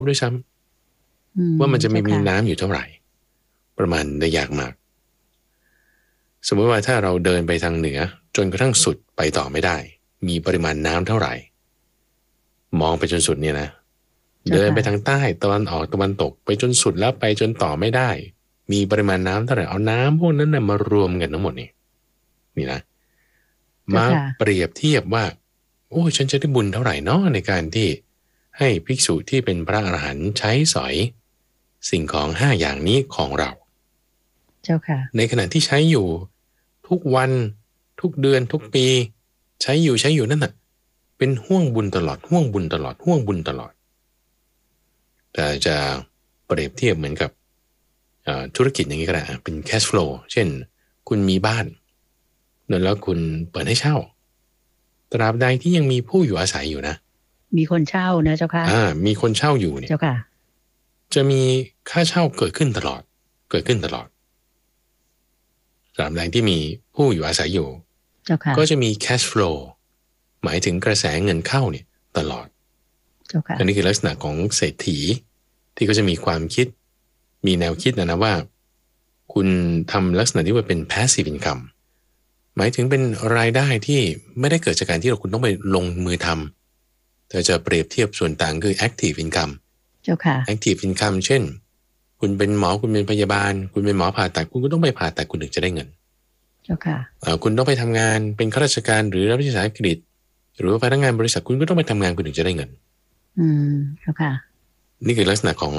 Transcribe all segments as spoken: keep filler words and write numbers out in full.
ด้วยซ้ำว่ามันจะมีมีน้ำอยู่เท่าไหร่ประมาณได้ยากมากสมมติว่าถ้าเราเดินไปทางเหนือจนกระทั่งสุดไปต่อไม่ได้มีปริมาณน้ำเท่าไหร่มองไปจนสุดเนี่ยนะเดินไปทางใต้ตะวันออกตะวันตกไปจนสุดแล้วไปจนต่อไม่ได้มีปริมาณน้ำเท่าไหร่เอาน้ำพวกนั้นนะมารวมกันทั้งหมดนี่นี่นะมาเปรียบเทียบว่าโอ้ฉันจะได้บุญเท่าไหร่เนาะในการที่ให้ภิกษุที่เป็นพระอรหันต์ใช้สอยสิ่งของห้าอย่างนี้ของเราเจ้าค่ะในขณะที่ใช้อยู่ทุกวันทุกเดือนทุกปีใช้อยู่ใช้อยู่นั่นน่ะเป็นห่วงบุญตลอดห่วงบุญตลอดห่วงบุญตลอดแต่จะเปรียบเทียบเหมือนกับธุรกิจอย่างนี้ก็ได้เป็น cash flow เช่นคุณมีบ้านแล้วคุณเปิดให้เช่าตราบใดที่ยังมีผู้อยู่อาศัยอยู่นะมีคนเช่านะเจ้าค่ะอ่ามีคนเช่าอยู่เนี่ยเจ้าค่ะจะมีค่าเช่าเกิดขึ้นตลอดเกิดขึ้นตลอดตราบใดที่มีผู้อยู่อาศัยอยู่เจ้าค่ะก็จะมี cash flow หมายถึงกระแสเงินเข้าเนี่ยตลอดเจ้าค่ะอันนี้คือลักษณะของเศรษฐีที่ก็จะมีความคิดมีแนวคิดนะนะว่าคุณทำลักษณะที่ว่าเป็น passive income หมายถึงเป็นรายได้ที่ไม่ได้เกิดจากการที่เราคุณต้องไปลงมือทำแต่จะเปรียบเทียบส่วนต่างคือ active income เจ้าค่ะ active income เช่นคุณเป็นหมอคุณเป็นพยาบาลคุณเป็นหมอผ่าตัดคุณก็ต้องไปผ่าตัดคุณถึงจะได้เงินเจ้าค่ะคุณต้องไปทำงานเป็นข้าราชการหรือรับราชการหรือว่าพนักงานบริษัทคุณก็ต้องไปทำงานคุณถึงจะได้เงินอืมเจ้าค่ะนี่คือลักษณะของ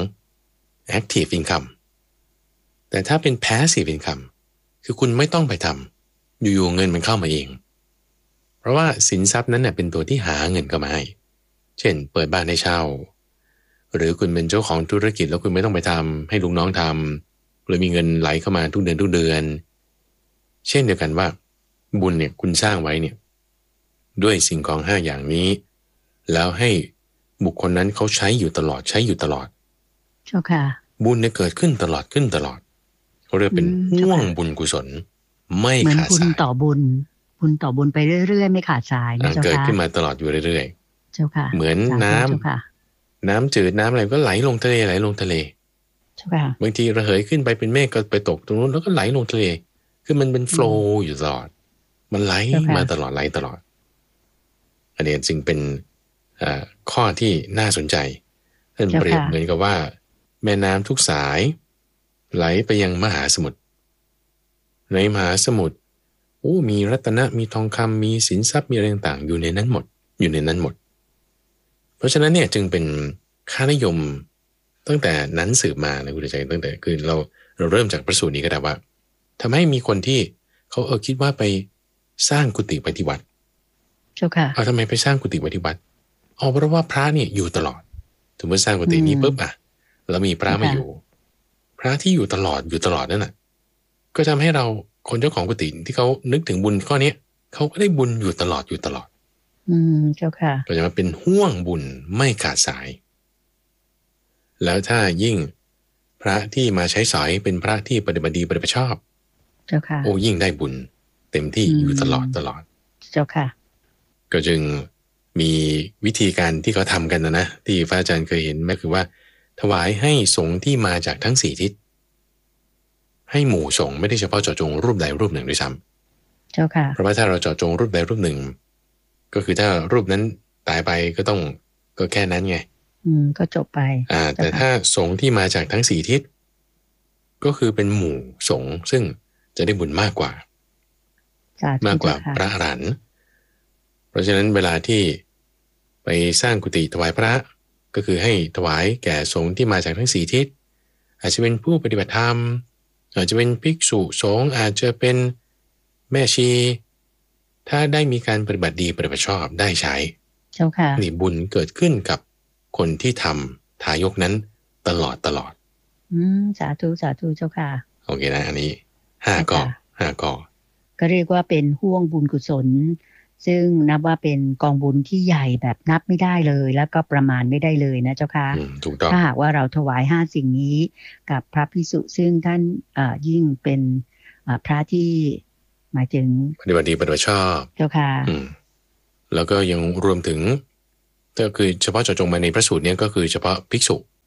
active income แต่ถ้าเป็น passive income คือคุณไม่ต้องไปทำอยู่ๆเงินมันเข้ามาเองเพราะว่าสินทรัพย์นั้นเน่ยเป็นตัวที่หาเงินเข้ามาให้เช่นเปิดบ้านให้เช่าหรือคุณเป็นเจ้าของธุรกิจแล้วคุณไม่ต้องไปทำให้ลูกน้องทำหรือมีเงินไหลเข้ามาทุกเดือนทุกเดือนเช่นเดียวกันว่าบุญเนี่ยคุณสร้างไว้เนี่ยด้วยสิ่งของห้าอย่างนี้แล้วให้บุคคลนั้นเขาใช้อยู่ตลอดใช้อยู่ตลอดเจ้าค่ะบุญเนี่ยเกิดขึ้นตลอดขึ้นตลอดเขาเรียกเป็นห่วงบุญกุศลไม่ขาดสายเหมือนบุญต่อบุญบุญต่อบุญไปเรื่อยๆไม่ขาดสายนะเจ้าค่ะเกิดขึ้นมาตลอดอยู่เรื่อยๆเจ้าค่ะเหมือนน้ำน้ำจืดน้ำอะไรก็ไหลลงทะเลไหลลงทะเลเจ้าค่ะบางทีระเหยขึ้นไปเป็นเมฆก็ไปตกตรงนู้นแล้วก็ไหลลงทะเลคือมันเป็นโฟลว์อยู่ตลอดมันไหลมาตลอดไหลตลอดอันนี้จึงเป็นข้อที่น่าสนใจท่านเปรียบเหมือนกับว่าแม่น้ำทุกสายไหลไปยังมหาสมุทรในมหาสมุทรโอ้มีรัตนะมีทองคำมีสินทรัพย์มีอะไรต่างๆอยู่ในนั้นหมดอยู่ในนั้นหมดเพราะฉะนั้นเนี่ยจึงเป็นค่านิยมตั้งแต่นั้นสืบมานะคุณใจตั้งแต่คือเราเราเริ่มจากพระสูตรนี้ก็ได้ว่าทำให้มีคนที่เขาเออคิดว่าไปสร้างกุฏิปฏิวัติเจ้าค่ะเอาทำไมไปสร้างกุฏิปฏิวัติอ๋อเพราะว่าพระเนี่ยอยู่ตลอดถึงเมื่อสร้างกุฏินี้ปุ๊บอ่ะแล้วมีพระมาอยู่พระที่อยู่ตลอดอยู่ตลอดนั่นน่ะก็ทำให้เราคนเจ้าของกุฏิที่เขานึกถึงบุญข้อนี้เขาก็ได้บุญอยู่ตลอดอยู่ตลอดอืมเจ้าค่ะก็จะมาเป็นห่วงบุญไม่ขาดสายแล้วถ้ายิ่งพระที่มาใช้สอยเป็นพระที่ปฏิบัติดีปฏิบัติชอบเจ้าค่ะโอ้ยิ่งได้บุญเต็มที่อยู่ตลอดตลอดเจ้าค่ะก็จึงมีวิธีการที่เขาทำกันนะนะที่พระอาจารย์เคยเห็นก็คือว่าถวายให้สงฆ์ที่มาจากทั้งสี่ทิศให้หมู่สงฆ์ไม่ได้เฉพาะเจาะจงรูปใดรูปหนึ่งด้วยซ้ำเจ้าค่ะเพราะว่าถ้าเราเจาะจงรูปใดรูปหนึ่งก็คือถ้ารูปนั้นตายไปก็ต้องก็แค่นั้นไงอืมก็จบไปอ่าแต่ถ้าสงฆ์ที่มาจากทั้งสี่ทิศก็คือเป็นหมู่สงฆ์ซึ่งจะได้บุญมากกว่ามากกว่าพระอรหันต์เพราะฉะนั้นเวลาที่ไปสร้างกุฏิถวายพระก็คือให้ถวายแก่สงฆ์ที่มาจากทั้งสี่ทิศอาจจะเป็นผู้ปฏิบัติธรรมอาจจะเป็นภิกษุสงฆ์อาจจะเป็นแม่ชีถ้าได้มีการปฏิบัติดีปฏิบัติชอบได้ใช้เจ้าค่ะนี่บุญเกิดขึ้นกับคนที่ทำทายกนั้นตลอดตลอดอืมสาธุสาธุเจ้าค่ะโอเคนะอันนี้ห้าข้อห้าข้อก็เรียกว่าเป็นห่วงบุญกุศลซึ่งนับว่าเป็นกองบุญที่ใหญ่แบบนับไม่ได้เลยแล้วก็ประมาณไม่ได้เลยนะเจ้าค่ะถ้าหากว่าเราถวายห้าสิ่งนี้กับพระภิกษุซึ่งท่านยิ่งเป็นพระที่หมายถึงปฏิบัติดีปฏิบัติชอบเจ้าค่ะแล้วก็ยังรวมถึงก็คือเฉพาะเจาะจงมาในพระสูตรนี้ก็คือเฉพาะภิกษุ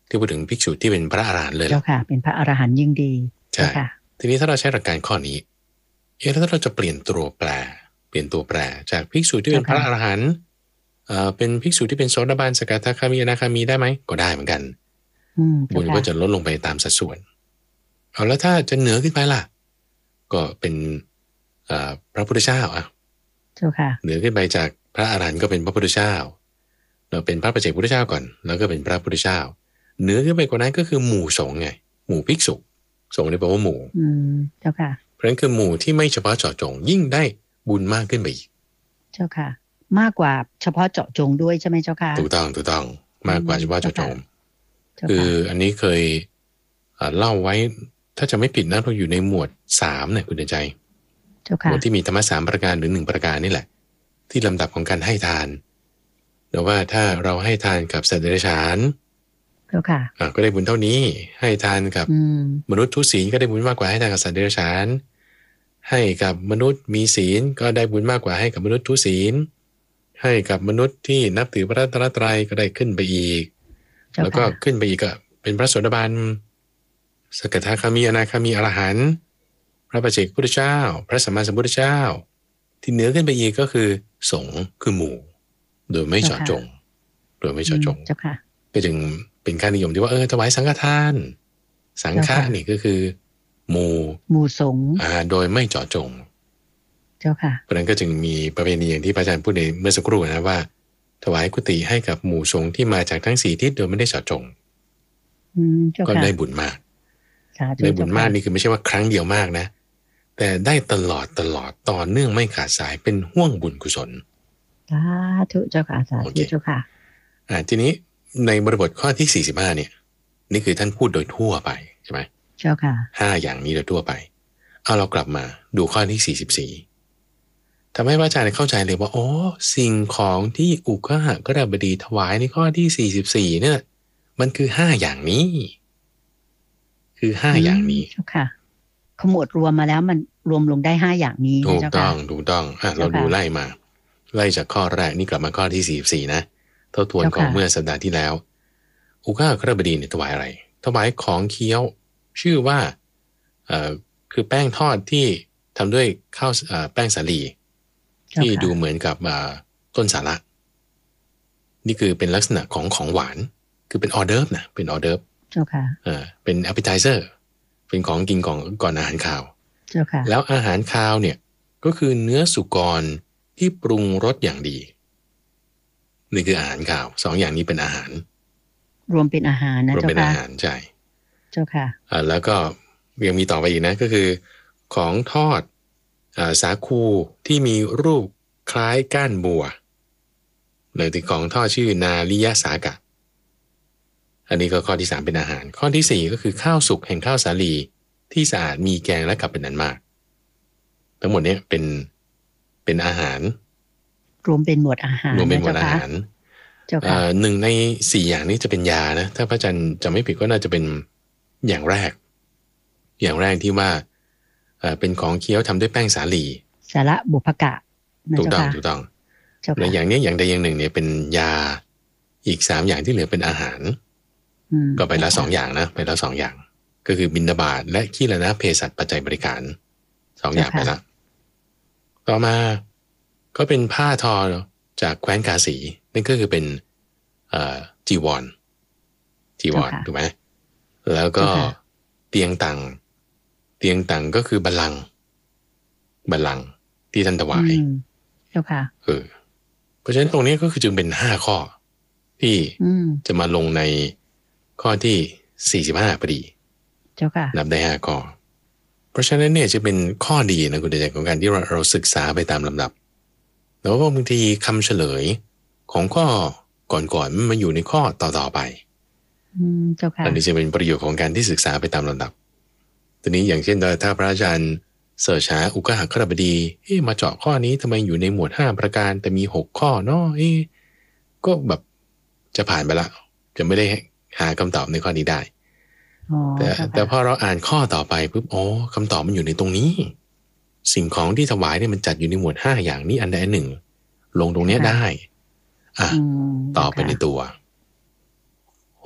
ที่พูดถึงภิกษุที่เป็นพระอรหันต์เลยเจ้าค่ะเป็นพระอรหันต์ยิ่งดีใช่ทีนี้ถ้าเราใช้หลักการข้อนี้เอ๊ะแล้วถ้าเราจะเปลี่ยนตัวแปรเปลี่ยนตัวแปรจากภิกษุที่เป็นพระอรหันต์เอ่อเป็นภิกษุที่เป็นโสดาบันสกทาคามีอนาคามีได้ไหมก็ได้เหมือนกันบุญก็จะลดลงไปตามสัดส่วนเอาแล้วถ้าจะเหนือขึ้นไปล่ะก็เป็นพระพุทธเจ้าอ่ะเหนือขึ้นไปจากพระอรหันต์ก็เป็นพระพุทธเจ้าเราเป็นพระปัจเจกพุทธเจ้าก่อนแล้วก็เป็นพระพุทธเจ้าเหนือขึ้นไปกว่านั้นก็คือหมู่สงฆ์ไงหมู่ภิกษุสงฆ์นี่แปลว่าหมู่อืมเจ้าค่ะเพราะฉะนั้นคือหมู่ที่ไม่เฉพาะเจาะจงยิ่งได้บุญมากขึ้นไปอีกเจ้าค่ะมากกว่าเฉพาะเจาะจงด้วยใช่ไหมเจ้าค่ะถูกต้องถูกต้องมากกว่าเฉพาะเจาะจงคืออันนี้เคยเล่าไว้ถ้าจะไม่ผิดนะเราอยู่ในหมวดสามเนี่ยคุณใจหมวดที่มีธรรมะสามประการหรือหนึ่งประการนี่แหละที่ลำดับของการให้ทานแต่ว่าถ้าเราให้ทานกับสัตว์เดรัจฉานก็ได้บุญเท่านี้ให้ทานกับมนุษย์ทุศีลก็ได้บุญมากกว่าให้ทานกับสัตว์เดรัจฉานให้กับมนุษย์มีศีลก็ได้บุญมากกว่าให้กับมนุษย์ทุศีลให้กับมนุษย์ที่นับถือพระรัตนตรัยก็ได้ขึ้นไปอีกแล้วก็ขึ้นไปอีกก็เป็นพระโสดาบันสกทาคามีอนาคามีอรหันต์พระปัจเจกพุทธเจ้าพระสัมมาสัมพุทธเจ้าที่เหนือขึ้นไปอีกก็คือสงฆ์คือหมู่โดยไม่เจาะจงโดยไม่เจาะจงก็จึงเป็นค่านิยมที่ว่าเออถวายสังฆทานสังฆะนี่ก็คือหมู่หมู่สงฆ์อ่าโดยไม่เจาะจงเจ้าค่ะเพราะนั้นก็จึงมีประเพณีอย่างที่พระอาจารย์พูดในเมื่อสักครู่นะว่าถวายกุฏิให้กับหมู่สงฆ์ที่มาจากทั้งสี่ทิศโดยไม่ได้เจาะจงก็ได้บุญมากได้บุญมากนี่คือไม่ใช่ว่าครั้งเดียวมากนะแต่ได้ตลอดตลอดต่อเนื่องไม่ขาดสายเป็นห่วงบุญกุศลสาธุเจ้าค่ะสาธุเจ้าค่ะอ่าทีนี้ในบริบทข้อที่สี่สิบห้าเนี่ยนี่คือท่านพูดโดยทั่วไปใช่ไหมเจ้าค่ะห้าอย่างนี้โดยทั่วไปเอาเรากลับมาดูข้อที่สี่สิบสี่ทำให้พระอาจารย์เข้าใจเลยว่าอ๋อสิ่งของที่อุกหกฤบดีถวายในข้อที่สี่สิบสี่เนี่ยมันคือห้าอย่างนี้คือห้าอย่างนี้เจ้าค่ะขมวดรวมมาแล้วมันรวมลงได้ห้าอย่างนี้ถูกต้องถูกต้องอ่ะเราดูไล่มาไล่จากข้อแรกนี่กลับมาข้อที่สี่สิบสี่นะทบทวนของเมื่อสัปดาห์ที่แล้วอุกหกฤบดีเนี่ยถวายอะไรถวายของเคี้ยวชื่อว่าเอ่อคือแป้งทอดที่ทำด้วยข้าวแป้งสาลีที่ดูเหมือนกับต้นสาระนี่คือเป็นลักษณะของของหวานคือเป็นออเดิร์ฟนะเป็นออเดิร์ฟเจ้าค่ะเออเป็นแอปเปิลไทเซอร์เป็นของกินก่อนก่อนอาหารคาวเจ้าค่ะแล้วอาหารคาวเนี่ยก็คือเนื้อสุกรที่ปรุงรสอย่างดีนี่คืออาหารคาวสองอย่างนี้เป็นอาหารรวมเป็นอาหารนะเจ้าค่ะรวมเป็นอาหารใช่เจ้าค่ะอ่าแล้วก็ยังมีต่อไปอีกนะก็คือของทอดอ่าสาคูที่มีรูปคล้ายก้านบัวหรือที่ของทอดชื่อนาริยสากะอันนี้ก็ข้อที่สามเป็นอาหารข้อที่สี่ก็คือข้าวสุกแห่งข้าวสาลีที่สะอาดมีแกงและกับเป็นอันมากทั้งหมดนี้เป็นเป็นอาหารรวมเป็นหมวดอาหารรวมเป็นหมวดอาหารหนึ่งในสี่อย่างนี้จะเป็นยานะถ้าพระอาจารย์จำไม่ผิดก็น่าจะเป็นอย่างแรกอย่างแรกที่ว่าเป็นของเคี้ยวทำด้วยแป้งสาลีสาระบุพกะถูกต้องถูกต้องในอย่างนี้อย่างใดอย่างหนึ่งเนี่ยเป็นยาอีกสามอย่างที่เหลือเป็นอาหารก็ไปละสองอย่างนะไปละสองอย่างก็คือบิณฑบาตและขี้ละนะเภสัชปัจจัยบริการสองอย่างไปละต่อมาก็เป็นผ้าทอจากแคว้นกาสีนั่นก็คือเป็นจีวรจีวรถูกไหมแล้วก็เตียงตังเตียงตังก็คือบัลลังก์บัลลังก์ที่ท่านถวายเจ้าค่ะเออเพราะฉะนั้นตรงนี้ก็คือจึงเป็นห้าข้อที่จะมาลงในข้อที่สี่สิบห้าพอดีเจ้าค่ะนับได้ห้าข้อเพราะฉะนั้นเนี่ยจะเป็นข้อดีนะคุณเดชของการที่เราเราศึกษาไปตามลำดับแล้วก็บางทีคำเฉลยของข้อก่อนๆมันมาอยู่ในข้อต่อๆไปอืมเจ้าค่ะอันนี้จะเป็นประโยชน์ของการที่ศึกษาไปตามลำดับทีนี้อย่างเช่นถ้าพระอาจารย์เสิร์ชหาอุกหกฤบดีเอ๊ะมาเจาะข้อนี้ทำไมอยู่ในหมวดห้าประการแต่มีหกข้อเนาะเอ๊ะก็แบบจะผ่านไปละจะไม่ได้หาคำตอบในข้อนี้ได้แต่แต่พอเราอ่านข้อต่อไปปุ๊บอ๋อคำตอบมันอยู่ในตรงนี้สิ่งของที่ถวายเนี่ยมันจัดอยู่ในหมวดห้าอย่างนี้อันใดอันหนึ่งลงตรงนี้ได้อ่ะต่อไปในตัวหกป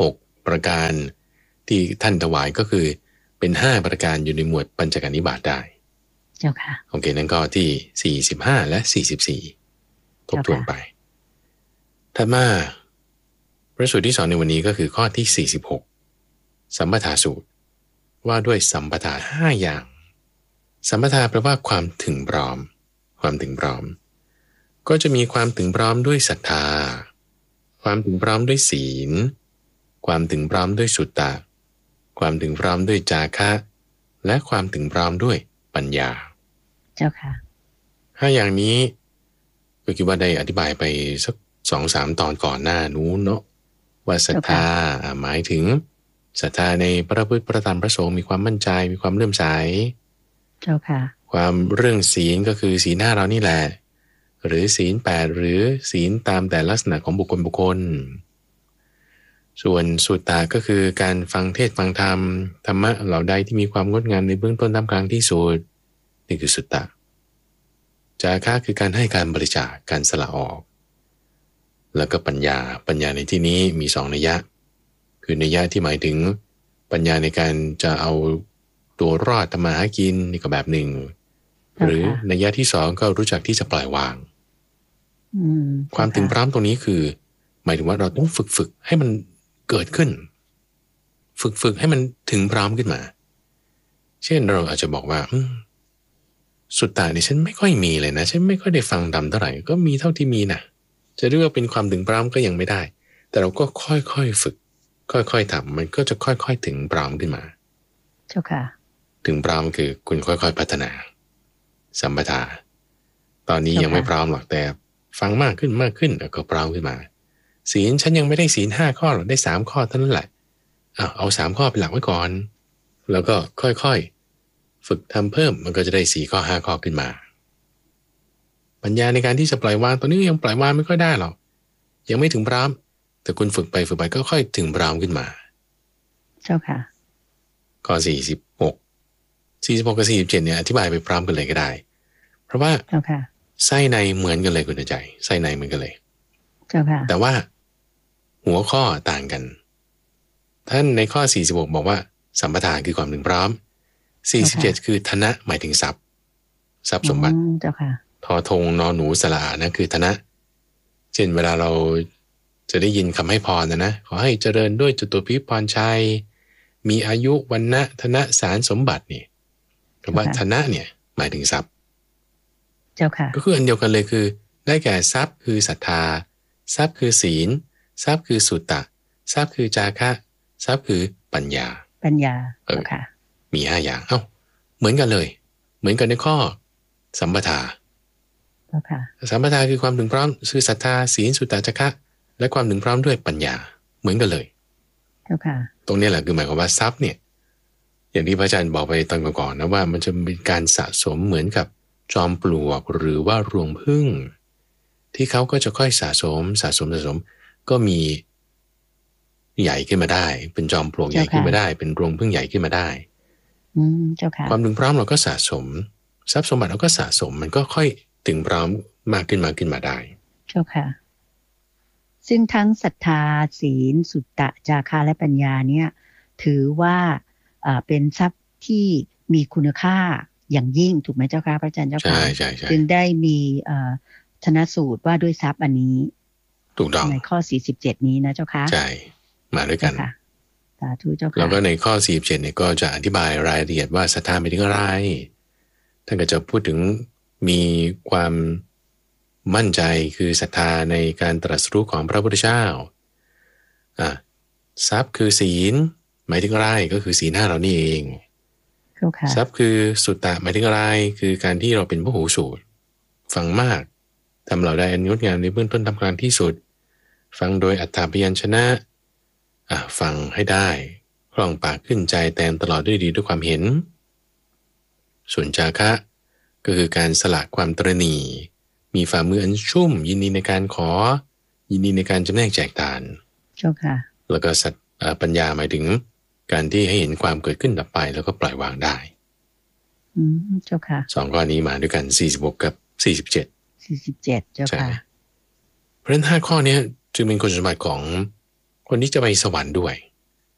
ประการที่ท่านถวายก็คือเป็นห้าประการอยู่ในหมวดปัญจการนิบาตได้เจ้าค่ะโอเคนั่นก็ที่สี่สิบห้าและสี่สิบสี่ทบทวนไปถัดมาพระสูตรที่สอนในวันนี้ก็คือข้อที่สี่สิบหกสัมปทาสูตรว่าด้วยสัมปทาห้าอย่างสัมปทาแปลว่าความถึงพร้อมความถึงพร้อมก็จะมีความถึงพร้อมด้วยศรัทธาความถึงพร้อมด้วยศีลความถึงพร้อมด้วยสุตตะความถึงพร้อมด้วยจาคะและความถึงพร้อมด้วยปัญญาเจ้าค่ะห้าอย่างนี้ก็คิดว่าได้อธิบายไปสักสองสามตอนก่อนหน้านู้นเนาะว่าศรัทธาหมายถึงศรัทธาในพระพุทธพระธรรมพระสงฆ์มีความมั่นใจมีความเลื่อมใสเจ้าค่ะความเรื่องศีลก็คือศีลห้าเรานี่แหละหรือศีลแปดหรือศีลตามแต่ลักษณะของบุคคลบุคคลส่วนสุตตะก็คือการฟังเทศน์ฟังธรรมธรรมะเหล่าใดที่มีความงดงามในเบื้องต้นท่ามกลางที่สุดนี่คือสุตตะจาคะคือการให้การบริจาคการสละออกแล้วก็ปัญญาปัญญาในที่นี้มีสองนัยยะคือนัยยะที่หมายถึงปัญญาในการจะเอาตัวรอดทำมาหากินนี่ก็แบบหนึ่งหรือนัยยะที่สองก็รู้จักที่จะปล่อยวางความถึงพร้อมตรงนี้คือหมายถึงว่าเราต้องฝึกฝึกให้มันเกิดขึ้นฝึกฝึกให้มันถึงพร้อมขึ้นมาเช่นเราอาจจะบอกว่าสุตตะนี่ฉันไม่ค่อยมีเลยนะฉันไม่ค่อยได้ฟังธรรมเท่าไหร่ก็มีเท่าที่มีนะจะเรียกว่าเป็นความถึงพร้อมก็ยังไม่ได้แต่เราก็ค่อยๆฝึกค่อยๆทำมันก็จะค่อยๆถึงพร้อมขึ้นมาเจ้าค่ะถึงพร้อมคือคุณค่อยๆพัฒนาสัมปทาตอนนี้ยังไม่พร้อมหรอกแต่ฟังมากขึ้นมากขึ้นแล้วก็พร้อมขึ้นมาศีลฉันยังไม่ได้ศีลห้าข้อหรอกได้สามข้อเท่านั้นแหละเอาเอาสามข้อเป็นหลักไว้ก่อนแล้วก็ค่อยๆฝึกทำเพิ่มมันก็จะได้สี่ข้อห้าข้อขึ้นมาปัญญาในการที่จะปล่อยวางตอนนี้ยังปล่อยวางไม่ค่อยได้หรอกยังไม่ถึงพร้อมแต่คุณฝึกไปฝึกไปก็ค่อยถึงพร้อมขึ้นมาเจ้าค่ะข้อสี่สิบหกสี่สิบหกกับสี่สิบเจ็ดเนี่ยอธิบายไปพร้อมกันเลยก็ได้เพราะว่าเจ้าค่ะไส้ในเหมือนกันเลยคุณใจไส้ในเหมือนกันเลยเจ้าค่ะแต่ว่าหัวข้อต่างกันท่านในข้อสี่สิบหกบอกว่าสัมปทาคือความถึงพร้อมสี่สิบเจ็ดคือธนะหมายถึงทรัพย์ทรัพย์สมบัติเจ้าค่ะทอธงนอหนูสระนะคือธนะเช่นเวลาเราจะได้ยินคำให้พรนะนะขอให้เจริญด้วยจตุพิพรชัยมีอายุวรรณะธนะสารสมบัตินี่คำว่าธนะเนี่ยหมายถึงทรัพย์เจ้าค่ะก็คืออันเดียวกันเลยคือได้แก่ทรัพย์คือศรัทธาทรัพย์คือศีลทรัพย์คือสุตตะทรัพย์คือจาคะทรัพย์คือปัญญาปัญญาเออค่ะมีห้าอย่างเอ้าเหมือนกันเลยเหมือนกันในข้อสัมปทาสัมปทาคือความถึงพร้อมคือศรัทธาศีลสุตตะจาคะและความถึงพร้อมด้วยปัญญาเหมือนกันเลยตรงนี้แหละคือหมายความว่าทรัพย์เนี่ยอย่างที่พระอาจารย์บอกไปตอนก่อนๆนะว่ามันจะเป็นการสะสมเหมือนกับจอมปลวกหรือว่ารวงผึ้งที่เขาก็จะค่อยสะสมสะสมสะสมก็มีใหญ่ขึ้นมาได้เป็นจอมปลวกใหญ่ขึ้นมาได้เป็นรวงผึ้งใหญ่ขึ้นมาได้อืมเจ้าค่ะความถึงพร้อมเราก็สะสมทรัพย์สมบัติเราก็สะสมมันก็ค่อยถึงพร้อมมากขึ้นมาขึ้นมาได้เจ้าค่ะซึ่งทั้งศรัทธาศีลสุตตะจาคะและปัญญาเนี่ยถือว่าเป็นทรัพย์ที่มีคุณค่าอย่างยิ่งถูกไหมเจ้าค่ะพระอาจารย์เจ้าค่ะใช่ใช่ใช่จึงได้มีธนสูตรว่าด้วยทรัพย์อันนี้ถูกต้องในข้อสี่สิบเจ็ดนี้นะเจ้าค่ะใช่มาด้วยกันสาธุเจ้าค่ะแล้วก็ในข้อสี่สิบเจ็ดเนี่ยก็จะอธิบายรายละเอียดว่าศรัทธาเป็นอะไรท่านก็จะพูดถึงมีความมั่นใจคือศรัทธาในการตรัสรู้ของพระพุทธเจ้าอ่ะทรัพย์คือศีลหมายถึงอะไรก็คือศีลห้าเรานี่เองทรัพย์คือสุตตะหมายถึงอะไรคือการที่เราเป็นผู้หูสูตรฟังมากทำเราได้อันงดงามในเบื้องต้นทำกลางที่สุดฟังโดยอัตถพยัญชนะอ่ะฟังให้ได้คล่องปากขึ้นใจแต้มตลอดด้วยดีด้วยความเห็นส่วนจาคะก็คือการสละความตระหนี่มีฝ่ามืออันชุ่มยินดีในการขอยินดีในการจำแนกแจกทานเจ้าค่ะแล้วก็สัตปัญญาหมายถึงการที่ให้เห็นความเกิดขึ้นดับไปแล้วก็ปล่อยวางได้อืมเจ้าค่ะสองข้อนี้มาด้วยกันสี่สิบหกกับสี่สิบเจ็ดสี่สิบเจ็ดเจ้าค่ะเพราะฉะนั้นห้าข้อนี้จึงเป็นคุณสมบัติของคนที่จะไปสวรรค์ด้วย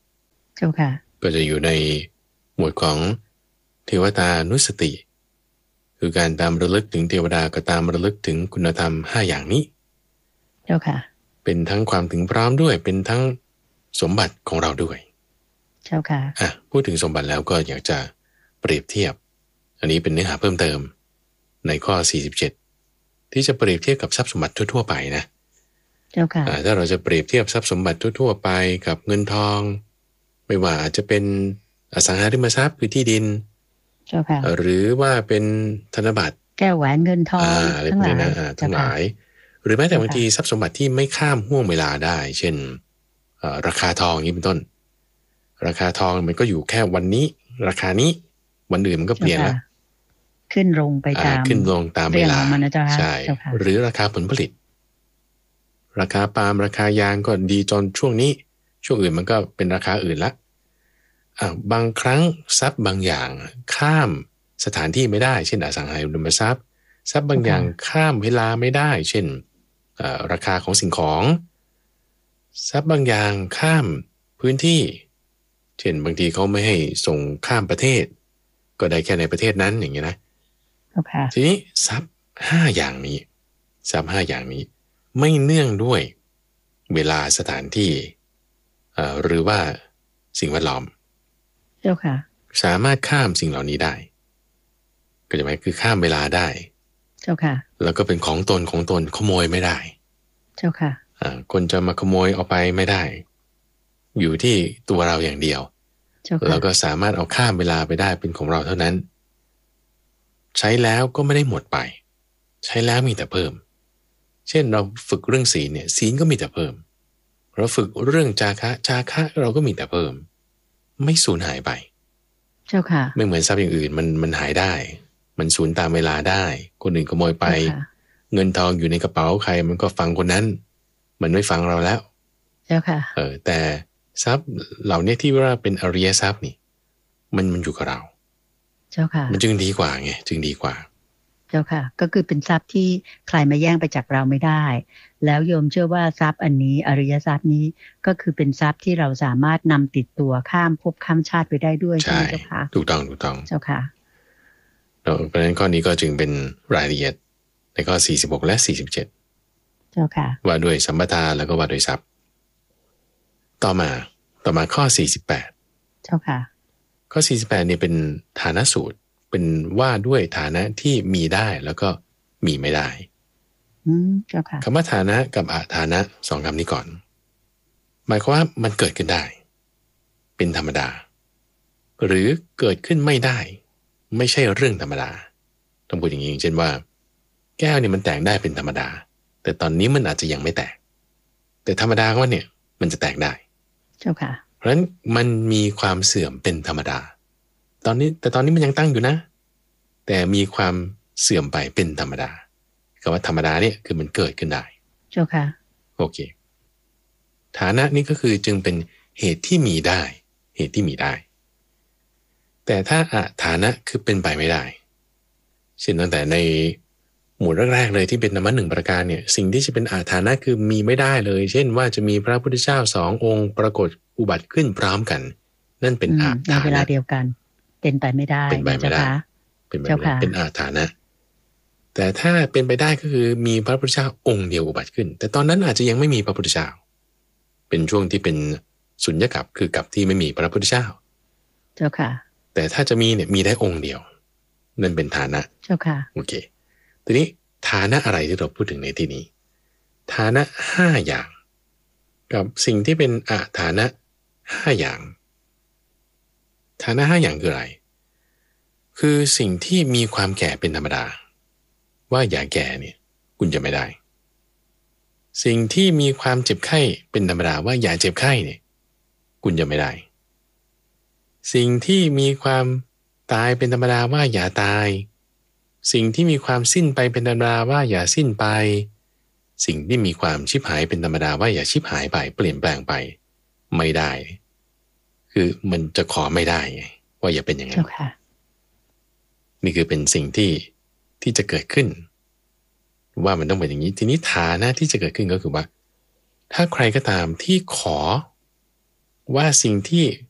เจ้าค่ะก็จะอยู่ในหมวดของเทวตานุสติคือการตามระลึกถึงเทวดาก็ตามระลึกถึงคุณธรรมห้าอย่างนี้เจ้าค่ะเป็นทั้งความถึงพร้อมด้วยเป็นทั้งสมบัติของเราด้วยเจ้าค่ะอ่ะพูดถึงสมบัติแล้วก็อยากจะเปรียบเทียบอันนี้เป็นเนื้อหาเพิ่มเติมในข้อสี่สิบเจ็ดที่จะเปรียบเทียบกับทรัพย์สมบัติทั่วๆไปนะเจ้าค่ะถ้าเราจะเปรียบเทียบทรัพย์สมบัติทั่วๆไปกับเงินทองไม่ว่าอาจจะเป็นอสังหาริมทรัพย์คือที่ดินเจ้าค่ะหรือว่าเป็นธนบัตรแก้วแหวนเงินทองทั้งหลายทั้งหลายหรือแม้แต่บางทีทรัพย์สมบัติที่ไม่ข้ามห่วงเวลาได้เช่นราคาทองนี้เป็นต้นราคาทองมันก็อยู่แค่วันนี้ราคานี้วันอื่นมันก็เปลี่ยนแล้วขึ้นลงไปตามขึ้นลงตามเวลาใช่หรือราคาผลผลิตราคาปาล์มราคายางก็ดีจนช่วงนี้ช่วงอื่นมันก็เป็นราคาอื่นละอ่าบางครั้งทรัพย์บางอย่างข้ามสถานที่ไม่ได้เช่นอสังหาริมทรัพย์ทรัพย์บางอย่างข้ามเวลาไม่ได้เช่นราคาของสิ่งของทรัพย์บางอย่างข้ามพื้นที่เช่นบางทีเขาไม่ให้ส่งข้ามประเทศก็ได้แค่ในประเทศนั้นอย่างเงี้ยนะทีนี้ทรัพย์ห้าอย่างนี้ทรัพย์ห้าอย่างนี้ไม่เนื่องด้วยเวลาสถานที่หรือว่าสิ่งแวดล้อมเจ้าค่ะสามารถข้ามสิ่งเหล่านี้ได้ก็จะหมายคือข้ามเวลาได้เจ้าค่ะแล้วก็เป็นของตนของตนขโมยไม่ได้เจ้าค่ะอ่าคนจะมาขโมยเอาไปไม่ได้อยู่ที่ตัวเราอย่างเดียวแล้วก็สามารถเอาข้ามเวลาไปได้เป็นของเราเท่านั้นใช้แล้วก็ไม่ได้หมดไปใช้แล้วมีแต่เพิ่มเช่นเราฝึกเรื่องศีลเนี่ยศีลก็มีแต่เพิ่มเราฝึกเรื่องจาคะจาคะเราก็มีแต่เพิ่มไม่สูญหายไปเจ้าค่ะไม่เหมือนทรัพย์อย่างอื่นมันมันหายได้มันสูญตามเวลาได้คนอื่นขโมยไปเงินทองอยู่ในกระเป๋าใครมันก็ฟังคนนั้นมันไม่ฟังเราแล้วเจ้าค่ะเออแต่ทรัพย์เหล่านี้ที่ว่าเป็นอริยทรัพย์นี่มันมันอยู่กับเราเจ้าค่ะมันจึงดีกว่าไงจึงดีกว่าเจ้าค่ะก็คือเป็นทรัพย์ที่ใครมาแย่งไปจากเราไม่ได้แล้วโยมเชื่อว่าทรัพย์อันนี้อริยทรัพย์นี้ก็คือเป็นทรัพย์ที่เราสามารถนำติดตัวข้ามภพข้ามชาติไปได้ด้วยใช่ไหมเจ้าค่ะถูกต้องถูกต้องเจ้าค่ะเพราะฉะนั้นข้อนี้ก็จึงเป็นรายละเอียดในข้อสี่สิบหกและสี่สิบเจ็ดเจ้าค่ะว่าด้วยสัมปทาแล้วก็ว่าด้วยทรัพย์ต่อมาต่อมาข้อสี่สิบแปดเจ้าค่ะข้อสี่สิบแปดเนี่ยเป็นฐานะสูตรเป็นว่าด้วยฐานะที่มีได้แล้วก็มีไม่ได้อืมเจ้าค่ะคำว่าฐานะกับอฐานะสองคำนี้ก่อนหมายความว่ามันเกิดขึ้นได้เป็นธรรมดาหรือเกิดขึ้นไม่ได้ไม่ใช่เรื่องธรรมดาต้องพูดอย่างนี้เช่นว่าแก้วเนี่ยมันแตกได้เป็นธรรมดาแต่ตอนนี้มันอาจจะยังไม่แตกแต่ธรรมดาว่าเนี่ยมันจะแตกได้เจ้าค่ะเพราะฉะนั้นมันมีความเสื่อมเป็นธรรมดาตอนนี้แต่ตอนนี้มันยังตั้งอยู่นะแต่มีความเสื่อมไปเป็นธรรมดาคำว่าธรรมดาเนี่ยคือมันเกิดขึ้นได้เจ้าค่ะโอเคฐานะนี้ก็คือจึงเป็นเหตุที่มีได้เหตุที่มีได้แต่ถ้าอฐานะคือเป็นไปไม่ได้เช่นตั้งแต่ในหมวดแรกๆเลยที่เป็นธรรมะหนึ่งประการเนี่ยสิ่งที่จะเป็นอฐานะคือมีไม่ได้เลยเช่นว่าจะมีพระพุทธเจ้าสององค์ปรากฏอุบัติขึ้นพร้อมกันนั่นเป็นอฐานะในเวลาเดียวกันเป็นไปไม่ได้เป็นไปไม่ได้เป็นไปไม่ได้เป็นอฐานะแต่ถ้าเป็นไปได้ก็คือมีพระพุทธเจ้าองค์เดียวอุบัติขึ้นแต่ตอนนั้นอาจจะยังไม่มีพระพุทธเจ้าเป็นช่วงที่เป็นสุญญกัปคือกัปที่ไม่มีพระพุทธเจ้าเจ้าค่ะแต่ถ้าจะมีเนี่ยมีได้องค์เดียวนั่นเป็นฐานะเจ้าค่ะโอเคทีนี้ฐานะอะไรที่เราพูดถึงในที่นี้ฐานะห้าอย่างกับสิ่งที่เป็นอฐานะห้าอย่างฐานะห้าอย่างคืออะไรคือสิ่งที่มีความแก่เป็นธรรมดาว่าอย่าแก่เนี่ยคุณจะไม่ได้สิ่งที่มีความเจ็บไข้เป็นธรรมดาว่าอย่าเจ็บไข้เนี่ยคุณจะไม่ได้สิ่งที่มีความตายเป็นธรรมดาว่าอย่าตายสิ่งที่มีความสิ้นไปเป็นธรรมดาว่าอย่าสิ้นไปสิ่งที่มีความชิบหายเป็นธรรมดาว่าอย่าชิบหายไปเปลี่ยนแปลงไปไม่ได้คือมันจะขอไม่ได้ไงว่าอย่าเป็นอย่างนั้นนี่คือเป็นสิ่งที่ที่จะเกิดขึ้นว่ามันต้องเป็นอย่างนี้ทีนี้ฐานะที่จะเกิดขึ้นก็คือว่าถ้าใครก็ตามที่ขอว่าสิ่งที่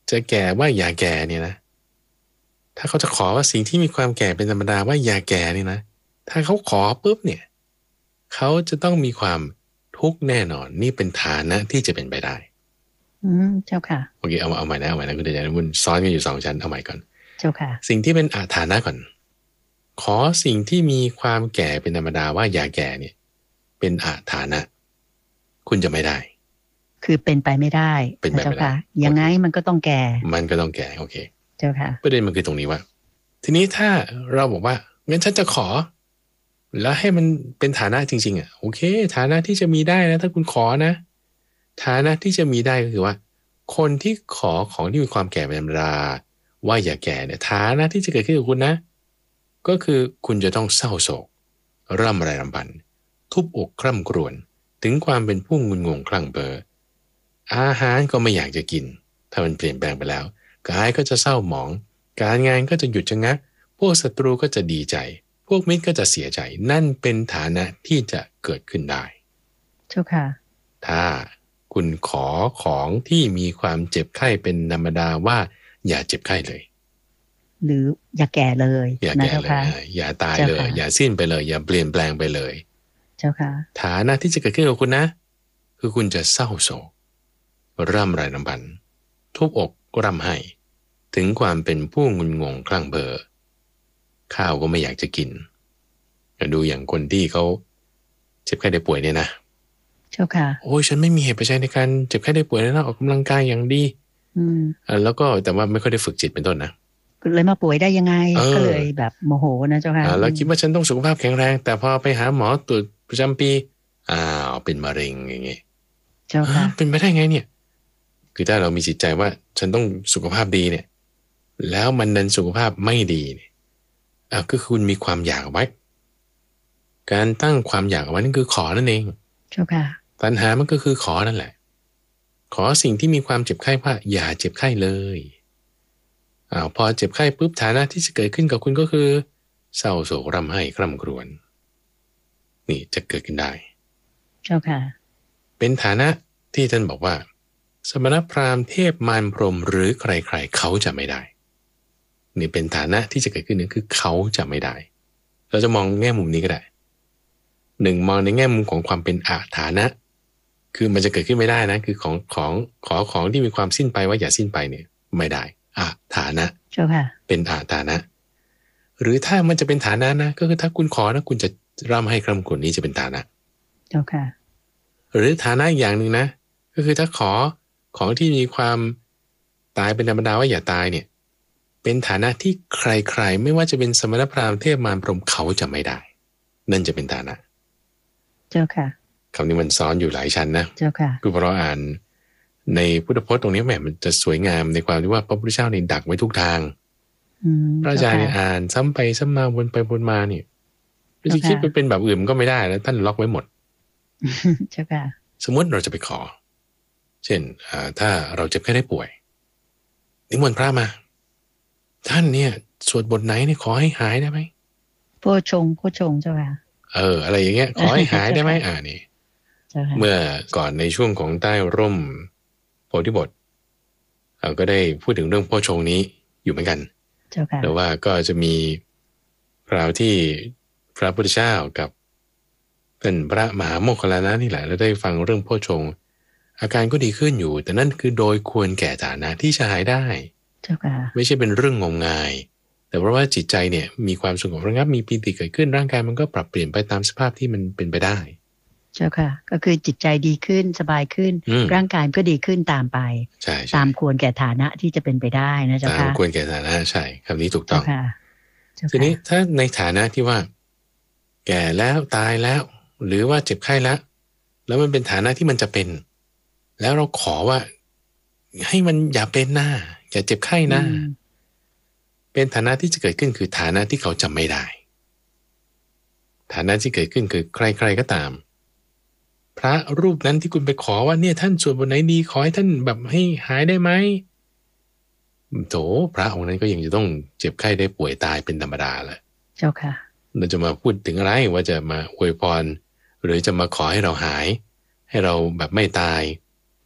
จะแก่ว่าอย่าแก่เนี่ยนะถ้าเขาจะขอว่าสิ่งที่มีความแก่เป็นธรรมดาว่าอย่าแก่เนี่ยนะถ้าเขาขอปุ๊บเนี่ยเขาจะต้องมีความทุกข์แน่นอนนี่เป็นฐานะที่จะเป็นไปได้อืมเจ้าค่ะโอเคเอาเอาใหม่นะเอาใหม่นะคุณเดชน์มันซ้อนกันอยู่สองชั้นเอาใหม่ก่อนเจ้าค่ะสิ่งที่เป็นอาฐานะก่อนขอสิ่งที่มีความแก่เป็นธรรมดาว่าอย่าแก่เนี่ยเป็นอาฐานะคุณจะไม่ได้คือเป็นไปไม่ได้เป็นไปไม่ได้ยังไงมันก็ต้องแก่มันก็ต้องแก่โอเคเจ้าค่ะประเด็นมันคือตรงนี้ว่าทีนี้ถ้าเราบอกว่างั้นฉันจะขอแล้วให้มันเป็นฐานะจริงๆอ่ะโอเคฐานะที่จะมีได้นะถ้าคุณขอนะฐานะที่จะมีได้ก็คือว่าคนที่ขอของที่มีความแก่เป็นธรรมดาว่าอย่าแก่เนี่ยฐานะที่จะเกิดขึ้นกับคุณนะก็คือคุณจะต้องเศร้าโศกร่ำไรรำพันทุบอกคร่ำครวญถึงความเป็นผู้งุนงงคลั่งเบออาหารก็ไม่อยากจะกินถ้ามันเปลี่ยนแปลงไปแล้วกายก็จะเศร้าหมองการงานก็จะหยุดชะงักพวกศัตรูก็จะดีใจพวกมิตรก็จะเสียใจนั่นเป็นฐานะที่จะเกิดขึ้นได้เจ้าค่ะถ้าคุณขอของที่มีความเจ็บไข้เป็นธรรมดาว่าอย่าเจ็บไข้เลยหรืออย่าแก่เลยอย่าแก่เลยอย่าตายเลยอย่าสิ้นไปเลยอย่าเปลี่ยนแปลงไปเลยเจ้าค่ะฐานะที่จะเกิดขึ้นกับคุณนะคือคุณจะเศร้าโศกร่ำไรรำพันทุบอกร่ำไห้ถึงความเป็นผู้งุนงงคลั่งเบอข้าวก็ไม่อยากจะกินดูอย่างคนที่เขาเจ็บไข้ได้ป่วยเนี่ยนะเจ้าค่ะโอ้ยฉันไม่มีเหตุปัจจัยในการเจ็บไข้ได้ป่วยแล้วนะออกกำลังกายอย่างดีอืมแล้วก็แต่ว่าไม่ค่อยได้ฝึกจิตเป็นต้นนะเลยมาป่วยได้ยังไงก็เลยแบบโมโหนะเจ้าค่ะแล้วคิดว่าฉันต้องสุขภาพแข็งแรงแต่พอไปหาหมอตรวจประจำปีอ้าวเป็นมะเร็งอย่างเงี้ยเจ้าค่ะเป็นไปได้ไงเนี่ยคือถ้าเรามีจิตใจว่าฉันต้องสุขภาพดีเนี่ยแล้วมันดันสุขภาพไม่ดีเนี่ยอ่ะก็คือคุณมีความอยากไว้การตั้งความอยากไว้นั่นคือขอนั่นเองเจ้าค่ะตัณหามันก็คือขอนั่นแหละขอสิ่งที่มีความเจ็บไข้ว่าอย่าเจ็บไข้เลยอ้าวพอเจ็บไข้ปุ๊บฐานะที่จะเกิดขึ้นกับคุณก็คือเศร้าโศกร่ำไห้คร่ำครวญนี่จะเกิดขึ้นได้เจ้าค่ะเป็นฐานะที่ท่านบอกว่าสมณพราหมณ์เทพมารพรหมหรือใครๆเขาจะไม่ได้นี่เป็นฐานะที่จะเกิดขึ้นนึงคือเขาจะไม่ได้เราจะมองแง่มุมนี้ก็ได้หนึ่งมองในแง่มุมของความเป็นอาฐานะคือมันจะเกิดขึ้นไม่ได้นะคือของของขอของที่มีความสิ้นไปว่าอย่าสิ้นไปเนี่ยไม่ได้อาฐานะเจ้าค่ะเป็นอาฐานะหรือถ้ามันจะเป็นฐานะนะก็คือถ้าคุณขอนะคุณจะร่ำให้คร่ำครวญนี้จะเป็นฐานะเจ้าค่ะหรือฐานะอย่างหนึ่งนะก็คือถ้าขอของที่มีความตายเป็นธรรมดาว่าอย่าตายเนี่ยเป็นฐานะที่ใครๆไม่ว่าจะเป็นสมณพราหมณ์เทพมารพรหมเขาจะไม่ได้นั่นจะเป็นฐานะเจ้าค่ะคำนี้มันซ้อนอยู่หลายชั้นนะเจ้าค่ะคือพอเราอ่านในพุทธพจน์ตรงนี้แหมมันจะสวยงามในความที่ว่าพระพุทธเจ้านี่ดักไว้ทุกทางพระอาจารย์เนี่ยอ่านซ้ำไปซ้ำมาวนไปวนมาเนี่ยไม่ใช่คิดไปเป็นแบบอื่นก็ไม่ได้แล้วท่านล็อกไว้หมดเจ้าค่ะสมมติเราจะไปขอเช่นถ้าเราเจ็บแค่ได้ป่วยนิมนต์พระมาท่านเนี่ยสวดบทไหนเนี่ยขอให้หายได้ไหมโพชงโพชงเจ้าค่ะเอออะไรอย่างเงี้ยขอให้หายได้ไหมอ่านี่เมื่อก่อนในช่วงของใต้ร่มโพธิบทเราก็ได้พูดถึงเรื่องโพชงนี้อยู่เหมือนกันแต่ว่าก็จะมีคราวที่พระพุทธเจ้ากับเป็นพระมหาโมคคัลลานะนี่แหละแล้วได้ฟังเรื่องโพชงอาการก็ดีขึ้นอยู่แต่นั่นคือโดยควรแก่ฐานะที่จะหายได้ไม่ใช่เป็นเรื่องงมงายแต่เพราะว่าจิตใจเนี่ยมีความสงบระงับมีปีติเกิดขึ้นร่างกายมันก็ปรับเปลี่ยนไปตามสภาพที่มันเป็นไปได้เจ้าค่ะก็คือจิตใจดีขึ้นสบายขึ้นร่างกายก็ดีขึ้นตามไปใช่ตามควรแก่ฐานะที่จะเป็นไปได้นะเจ้าค่ะตามควรแก่ฐานะใช่คำนี้ถูกต้องทีนี้ถ้าในฐานะที่ว่าแก่แล้วตายแล้วหรือว่าเจ็บไข้แล้วแล้วมันเป็นฐานะที่มันจะเป็นแล้วเราขอว่าให้มันอย่าเป็นหน้าอย่าเจ็บไข้หน้าเป็นฐานะที่จะเกิดขึ้นคือฐานะที่เขาจำไม่ได้ฐานะที่เกิดขึ้นคือใครๆก็ตามพระรูปนั้นที่คุณไปขอว่าเนี่ยท่านสวดบทไหนดีขอให้ท่านแบบให้หายได้ไหมโถพระองค์นั้นก็ยังจะต้องเจ็บไข้ได้ป่วยตายเป็นธรรมดาแหละเจ้าค่ะเราจะมาพูดถึงอะไรว่าจะมาอวยพรหรือจะมาขอให้เราหายให้เราแบบไม่ตาย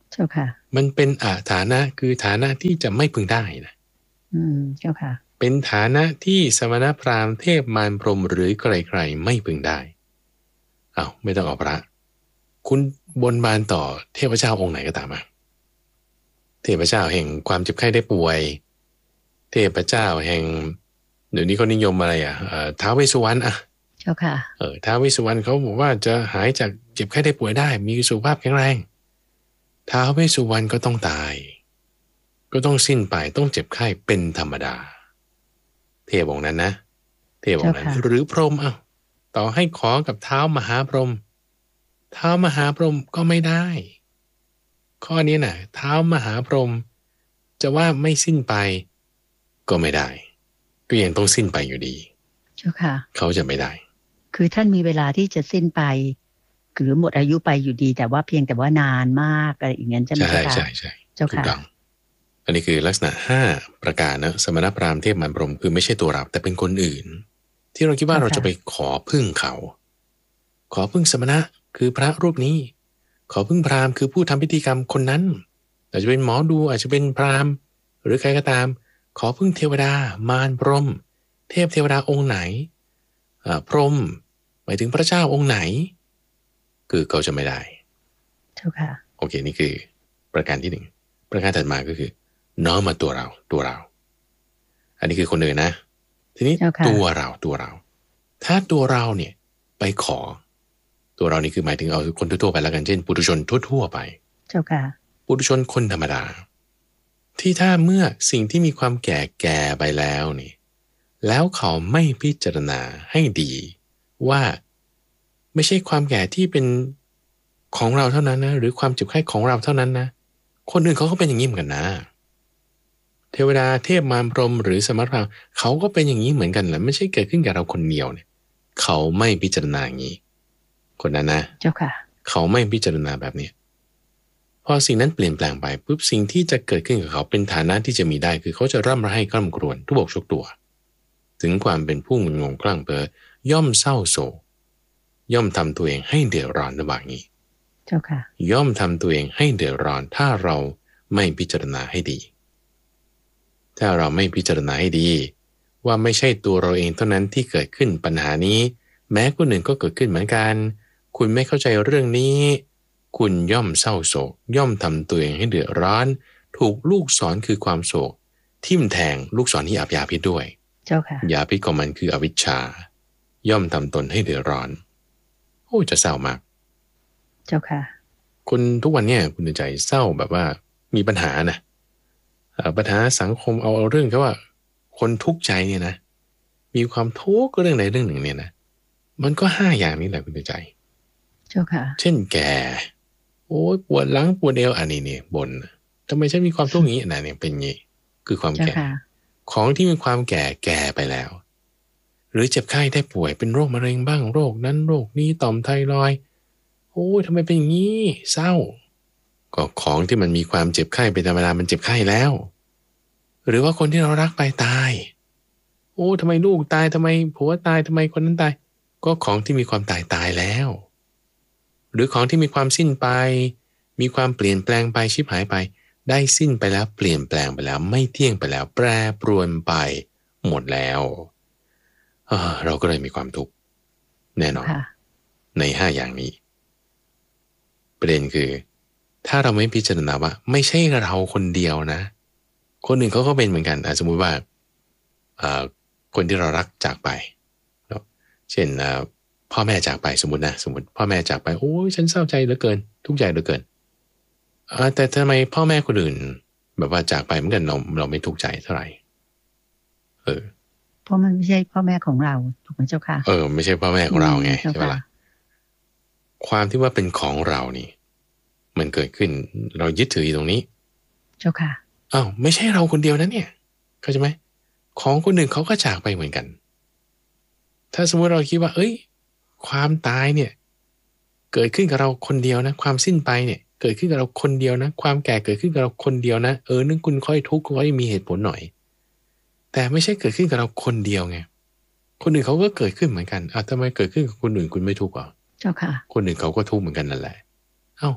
เจ้าค่ะมันเป็นอาฐานะคือฐานะที่จะไม่พึงได้นะอืมเจ้าค่ะเป็นฐานะที่สมณพราหมณ์เทพมารพรหมหรือใครๆไม่พึงได้อ้าวไม่ต้องเอาพระคุณบนบานต่อเทพเจ้าองค์ไหนก็ตามมาเทพเจ้าแห่งความเจ็บไข้ได้ป่วยเทพเจ้าแห่งเดี๋ยวนี้เขานิยมอะไรอ่ะท้าวเวสสุวรรณอ่ะเจ้าค่ะเออท้าวเวสสุวรรณเขาบอกว่าจะหายจากเจ็บไข้ได้ป่วยได้มีสุขภาพแข็งแรงท้าวเวสสุวรรณก็ต้องตายก็ต้องสิ้นไปต้องเจ็บไข้เป็นธรรมดาเทพองค์นั้นนะเทพองค์นั้นหรือพรหมอ่ะต่อให้ขอกับเท้ามหาพรหมเท้ามหาพรหมก็ไม่ได้ข้อนี้น่ะเท้ามหาพรหมจะว่าไม่สิ้นไปก็ไม่ได้ก็ยังต้องสิ้นไปอยู่ดีเจ้าค่ะเขาจะไม่ได้คือท่านมีเวลาที่จะสิ้นไปหรือหมดอายุไปอยู่ดีแต่ว่าเพียงแต่ว่านานมากอะไรอย่างนั้นใช่ไหมเจ้าค่ะใช่ใช่เจ้าค่ะอันนี้คือลักษณะห้าประการนะสมณพราหมณ์เทพมารพรหมคือไม่ใช่ตัวเราแต่เป็นคนอื่นที่เราคิดว่าเราจะไปขอพึ่งเขาขอพึ่งสมณะคือพระรูปนี้ขอพึ่งพราหมณ์คือผู้ทำพิธีกรรมคนนั้นอาจจะเป็นหมอดูอาจจะเป็นพราหมณ์หรือใครก็ตามขอพึ่งเทวดามารพรหมเทพเทวดาองค์ไหนพรหมหมายถึงพระเจ้าองค์ไหนคือเขาจะไม่ได้ถูกค่ะโอเคนี่คือประการที่หนึ่งประการถัดมาก็คือน้อมมาตัวเราตัวเราอันนี้คือคนอื่นนะทีนี้ตัวเราตัวเราถ้าตัวเราเนี่ยไปขอตัวเรานี่คือหมายถึงเอาคนทั่วๆไปแล้วกันเช่นปุถุชนทั่วๆไปเจ้าค่ะปุถุชนคนธรรมดาที่ถ้าเมื่อสิ่งที่มีความแก่แก่ไปแล้วนี่แล้วเขาไม่พิจารณาให้ดีว่าไม่ใช่ความแก่ที่เป็นของเราเท่านั้นนะหรือความเจ็บไข้ของเราเท่านั้นนะคนอื่นเขาก็เป็นอย่างนี้เหมือนกันนะเทวดาเทพมารพรหมหรือสมณพราหมณ์เขาก็เป็นอย่างนี้เหมือนกันแหละไม่ใช่เกิดขึ้นกับเราคนเดียวเนี่ยเขาไม่พิจารณาอย่างนี้คนนั้นนะเจ้าค่ะเขาไม่พิจารณาแบบนี้พอสิ่งนั้นเปลี่ยนแปลงไปปุ๊บสิ่งที่จะเกิดขึ้นกับเขาเป็นฐานะที่จะมีได้คือเขาจะร่ำไห้กล่ำกรวนทุบอกชกตัวถึงความเป็นผู้งุนงงคลั่งเพ้อย่อมเศร้าโศกย่อมทำตัวเองให้เดือดร้อนระหว่างนี้เจ้าค่ะย่อมทำตัวเองให้เดือดร้อนถ้าเราไม่พิจารณาให้ดีถ้าเราไม่พิจารณาให้ดีว่าไม่ใช่ตัวเราเองเท่านั้นที่เกิดขึ้นปัญหานี้แม้คนอื่นก็เกิดขึ้นเหมือนกันคุณไม่เข้าใจเรื่องนี้คุณย่อมเศร้าโศกย่อมทำตัวเองให้เดือดร้อนถูกลูกศรคือความโศกทิ่มแทงลูกศรที่อาบยาพิษด้วยเจ้าค่ะยาพิษของมันคืออวิชชาย่อมทำตนให้เดือดร้อนโอ้จะเศร้ามากเจ้าค่ะคนทุกวันเนี่ยคุณใจเศร้าแบบว่ามีปัญหานะปัญหาสังคมเอาเอาเรื่องแค่ว่าคนทุกข์ใจเนี่ยนะมีความทุกข์เรื่องใดเรื่องหนึ่งเนี่ยนะมันก็ห้าอย่างนี้แหละคุณใจเจ้าค่ะเช่นแก่โอ้ยปวดหลังปวดเอวอันนี้เนี่ยบ่นทำไมฉันมีความทุกข์อย่างนี้นะเนี่ยเป็นงี้คือความแก่ของที่มีความแก่แก่ไปแล้วหรือเจ็บไข้ได้ป่วยเป็นโรคมะเร็งบ้างโรคนั้นโรคนี้ต่อมไทรอยด์โอ้ยทำไมเป็นอย่างนี้เศร้าก็ของที่มันมีความเจ็บไข้เป็นธรรมดามันเจ็บไข้แล้วหรือว่าคนที่เรารักไปตายโอ้ทำไมลูกตายทำไมผัวตายทำไมคนนั้นตายก็ของที่มีความตายตายแล้วหรือของที่มีความสิ้นไปมีความเปลี่ยนแปลงไปชิบหายไปได้สิ้นไปแล้วเปลี่ยนแปลงไปแล้วไม่เที่ยงไปแล้วแปรปรวนไปหมดแล้วเออเราก็เลยมีความทุกข์แน่นอนในห้าอย่างนี้ประเด็นคือถ้าเราไม่พิจารณาว่าไม่ใช่เราคนเดียวนะคนอื่นเขาก็เป็นเหมือนกันสมมุติว่าคนที่เรารักจากไปเช่นพ่อแม่จากไปสมมตินะสมมติพ่อแม่จากไปโอ้ยฉันเศร้าใจเหลือเกินทุกข์ใจเหลือเกินแต่ทำไมพ่อแม่คนอื่นแบบว่าจากไปเหมือนกันเราเราไม่ทุกข์ใจเท่าไหร่เออเพราะมันไม่ใช่พ่อแม่ของเราถูกไหมเจ้าค่ะเออไม่ใช่พ่อแม่ของเราไงใช่ไหมล่ะความที่ว่าเป็นของเรานี่มันเกิดขึ้นเรายึดถืออยู่ตรงนี้เจ้าค่ะอ้าวไม่ใช่เราคนเดียวนะเนี่ยเข้าใจไหมของคนอื่นเขาก็จากไปเหมือนกันถ้าสมมติเราคิดว่าเอ้ยความตายเนี่ยเกิดขึ้นกับเราคนเดียวนะความสิ้นไปเนี่ยเกิดขึ้นกับเราคนเดียวนะความแก่เกิดขึ้นกับเราคนเดียวนะเออนึกคุณค่อยทุกข์ค่อยมีเหตุผลหน่อยแต่ไม่ใช่เกิดขึ้นกับเราคนเดียวไงคนอื่นเขาก็เกิดขึ้นเหมือนกันอ่ะทำไมเกิดขึ้นกับคนอื่นคุณไม่ทุกข์อ่ะเจ้าค่ะคนอื่นเขาก็ทุกข์เหมือนกันนั่นแหละเอ้า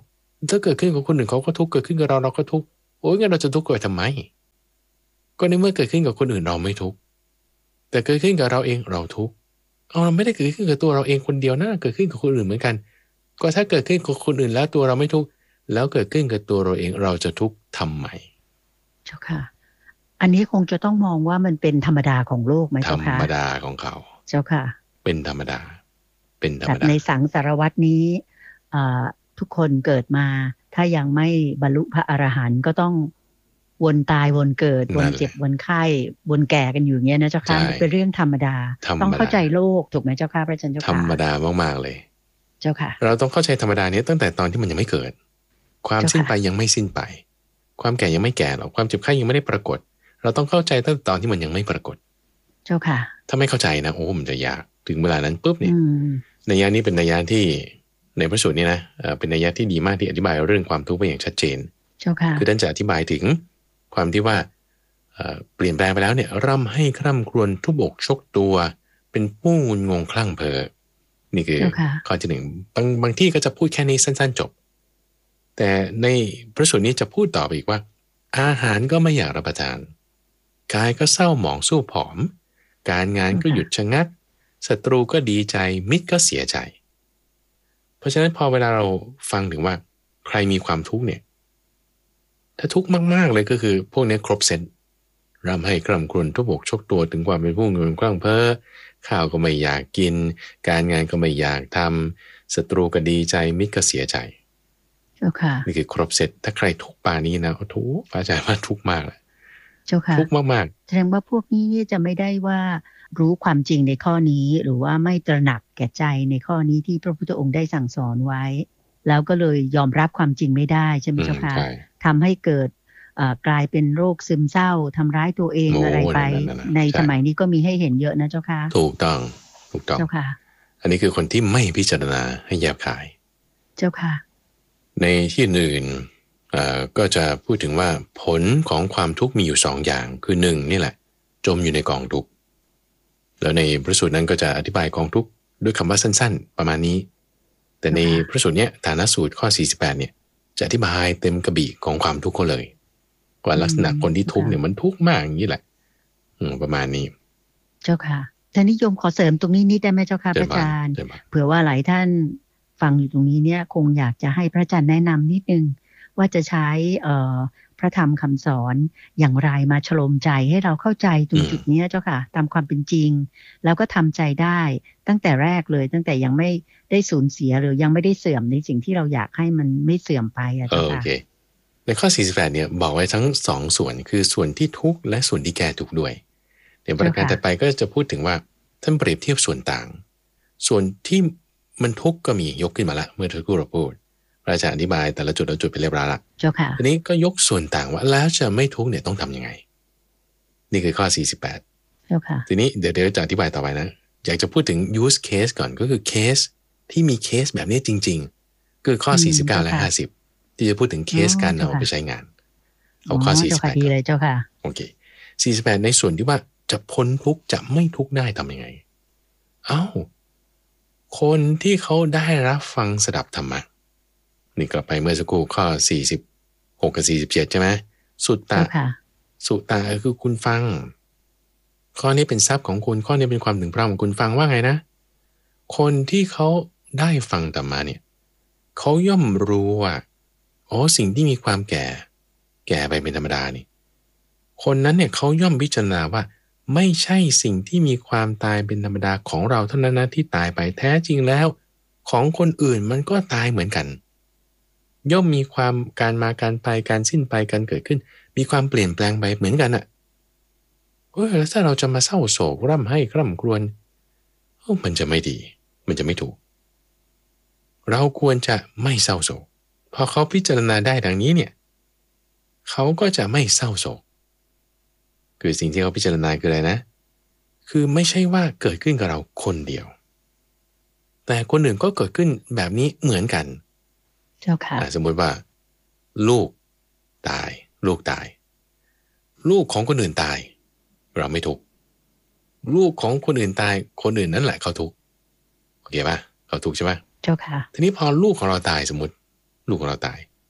ถ้าเกิดขึ้นกับคนอื่นเขาก็ทุกข์เกิดขึ้นกับเราเราก็ทุกข์โอ้ยงั้นเราจะทุกข์ไปทำไมก็ในเมื่อเกิดขึ้นกับคนอื่นเราไม่ทุกข์แต่เกิดขึ้นกับเราเองเราทุกข์เอาเราไม่ได้เกิดขึ้นกับตัวเราเองคนเดียวนะเกิดขึ้นกับคนอื่นเหมือนกันก็ถ้าเกิดขึ้นกับคนอื่นแล้วตัวเราไม่ทุกข์แล้วเกิดขึ้นกับตัวเราเองเราจะทุกข์ทำไมเจ้าค่ะอันนี้คงจะต้องมองว่ามันเป็นธรรมดาของโลกไหมเจ้าค่ะธรรมดาของเขาเจ้าค่ะเป็นธรรมดาเป็นธรรมดาในสังสารวัตนี้ทุกคนเกิดมาถ้ายังไม่บรรลุพระอรหันต์ก็ต้องวนตายวนเกิดวนเจ็บวนไข้วนแก่กันอยู่อย่างเงี้ยนะเจ้าค่ะเป็นเรื่องธรรมดาต้องเข้าใจโลกถูกไหมเจ้าค่ะพระอาจารย์เจ้าค่ะธรรมดามากๆเลยเจ้าค่ะเราต้องเข้าใจธรรมดานี้ตั้งแต่ตอนที่มันยังไม่เกิดความสิ้นไปยังไม่สิ้นไปความแก่ยังไม่แก่หรอกความเจ็บไข้ยังไม่ได้ปรากฏเราต้องเข้าใจตั้งแต่ตอนที่มันยังไม่ปรากฏเจ้าค่ะถ้าไม่เข้าใจนะโอ้มันจะยากถึงเวลานั้นปุ๊บเนี่ยนัยยะนี้เป็นนัยยะที่ในพระสูตรนี้นะเป็นนัยยะที่ดีมากที่อธิบายเรื่องความทุกข์ไปอย่างชัดเจนเจ้าค่ะคือท่านจะอธิบายถึงความที่ว่าเปลี่ยนแปลงไปแล้วเนี่ยร่ำให้คร่ำครวญทุบอกชกตัวเป็นผู้งุนงงคลั่งเพ้อนี่คือข้อที่หนึ่งบางบางที่ก็จะพูดแค่นี้สั้นๆจบแต่ในพระสูตรนี้จะพูดต่อไปอีกว่าอาหารก็ไม่อยากรับประทานกายก็เศร้าหมองสู้ผอมการงานก็หยุดชะงักศัตรูก็ดีใจมิตรก็เสียใจเพราะฉะนั้นพอเวลาเราฟังถึงว่าใครมีความทุกข์เนี่ยถ้าทุกข์มากๆเลยก็คือพวกนี้ครบเซตร่ำให้คร่ำครวญทุบอกชกตัวถึงความเป็นผู้งุนงงคลั่งเพ้อข้าวก็ไม่อยากกินการงานก็ไม่อยากทำศัตรูก็ดีใจมิตรก็เสียใจเจ้าค่ะนี่คือครบเซตถ้าใครทุกข์ปานี้นะทุกข์พระอาจารย์ว่าทุกข์มากเลยเจ้าค่ะทุกข์มากๆแสดงว่าพวกนี้จะไม่ได้ว่ารู้ความจริงในข้อนี้หรือว่าไม่ตระหนักแก่ใจในข้อนี้ที่พระพุทธองค์ได้สั่งสอนไว้แล้วก็เลยยอมรับความจริงไม่ได้ใช่ไหมเจ้าค่ะทำให้เกิดกลายเป็นโรคซึมเศร้าทำร้ายตัวเองอะไรไปในสมัยนี้ก็มีให้เห็นเยอะนะเจ้าค่ะถูกต้องถูกต้องเจ้าค่ะอันนี้คือคนที่ไม่พิจารณาให้แยบคายเจ้าค่ะในที่อื่นก็จะพูดถึงว่าผลของความทุกข์มีอยู่สองอย่างคือหนึ่งนี่แหละจมอยู่ในกองทุกข์แล้วในพระสูตรนั้นก็จะอธิบายกองทุกข์ด้วยคำว่าสั้นๆประมาณนี้แต่ในพระสูตรเนี้ยฐานสูตรข้อสี่สิบแปดเนี่ยจะอธิบายเต็มกระบี่ของความทุกข์เขาเลยว่าลักษณะคนที่ทุกข์เนี่ยมันทุกข์มากอย่างนี้แหละประมาณนี้เจ้าค่ะท่านนิยมขอเสริมตรงนี้นิดได้ไหมเจ้าค่ะพระอาจารย์เผื่อว่าหลายท่านฟังอยู่ตรงนี้เนี่ยคงอยากจะให้พระอาจารย์แนะนำนิดนึงว่าจะใช้พระธรรมคำสอนอย่างไรมาชโลมใจให้เราเข้าใจตรงจุดนี้เจ้าค่ะตามความเป็นจริงแล้วก็ทำใจได้ตั้งแต่แรกเลยตั้งแต่ยังไม่ได้สูญเสียหรือยังไม่ได้เสื่อมในสิ่งที่เราอยากให้มันไม่เสื่อมไปอะเจ้าค่ะ okay. ในข้อสี่สิบแปดเนี่ยบอกไว้ทั้งสองส่วนคือส่วนที่ทุกข์และส่วนที่แก้ทุกข์ด้วยในประการถัดไปก็จะพูดถึงว่าท่านเปรียบเทียบส่วนต่างส่วนที่มันทุกข์ก็มียกขึ้นมาละเมื่อทุกข์เราพูดพระอาจารย์อธิบายแต่ละจุดละจุดไปเรียบร้อยละเจ้าค่ะทีนี้ก็ยกส่วนต่างว่าแล้วจะไม่ทุกข์เนี่ยต้องทำยังไงนี่คือข้อสี่สิบแปดเจ้าค่ะทีนี้เดี๋ยวเดี๋ยวจะอธิบายต่อไปนะอยากจะพูดถึง use case ก่อนก็คือเคสที่มีเคสแบบนี้จริงๆคือข้อสี่สิบเก้าและห้าสิบที่จะพูดถึงเคสการเอาไปใช้งานเอาข้อสี่สิบแปดดีเลยเจ้าค่ะโอเคสี่สิบแปดในส่วนที่ว่าจะพ้นทุกข์จะไม่ทุกข์ได้ทำยังไงเอ้าคนที่เขาได้รับฟังสดับธรรมะนี่กลับไปเมื่อสักครู่ข้อสี่สิบหกกับสี่สิบเจ็ดใช่ไหมสุตตะสุตตะคือคุณฟังข้อนี้เป็นทรัพย์ของคุณข้อนี้เป็นความถึงพร้อมของคุณฟังว่าไงนะคนที่เขาได้ฟังธรรมะเนี่ยเขาย่อมรู้ว่าอ๋อสิ่งที่มีความแก่แก่ไปเป็นธรรมดานี่คนนั้นเนี่ยเขาย่อมพิจารณาว่าไม่ใช่สิ่งที่มีความตายเป็นธรรมดาของเราเท่านั้นนะที่ตายไปแท้จริงแล้วของคนอื่นมันก็ตายเหมือนกันย่อมมีความการมาการไปการสิ้นไปการเกิดขึ้นมีความเปลี่ยนแปลงไปเหมือนกันอ่ะเออแล้วถ้าเราจะมาเศร้าโศกร่ำไห้คร่ำครวญโอ้มันจะไม่ดีมันจะไม่ถูกเราควรจะไม่เศร้าโศกพอเขาพิจารณาได้ดังนี้เนี่ยเขาก็จะไม่เศร้าโศกคือสิ่งที่เขาพิจารณาคืออะไรนะคือไม่ใช่ว่าเกิดขึ้นกับเราคนเดียวแต่คนอื่นก็เกิดขึ้นแบบนี้เหมือนกันเจ้าค่ะสมมติว่าลูกตายลูกตายลูกของคนอื่นตายเราไม่ทุกข์ลูกของคนอื่นตายคนอื่นนั่นแหละเขาทุกข์โอเคป่ะเขาทุกข์ใช่ป่ะเจ้าค่ะทีนี้พอลูกของเราตายสมมติลูกของเราตาย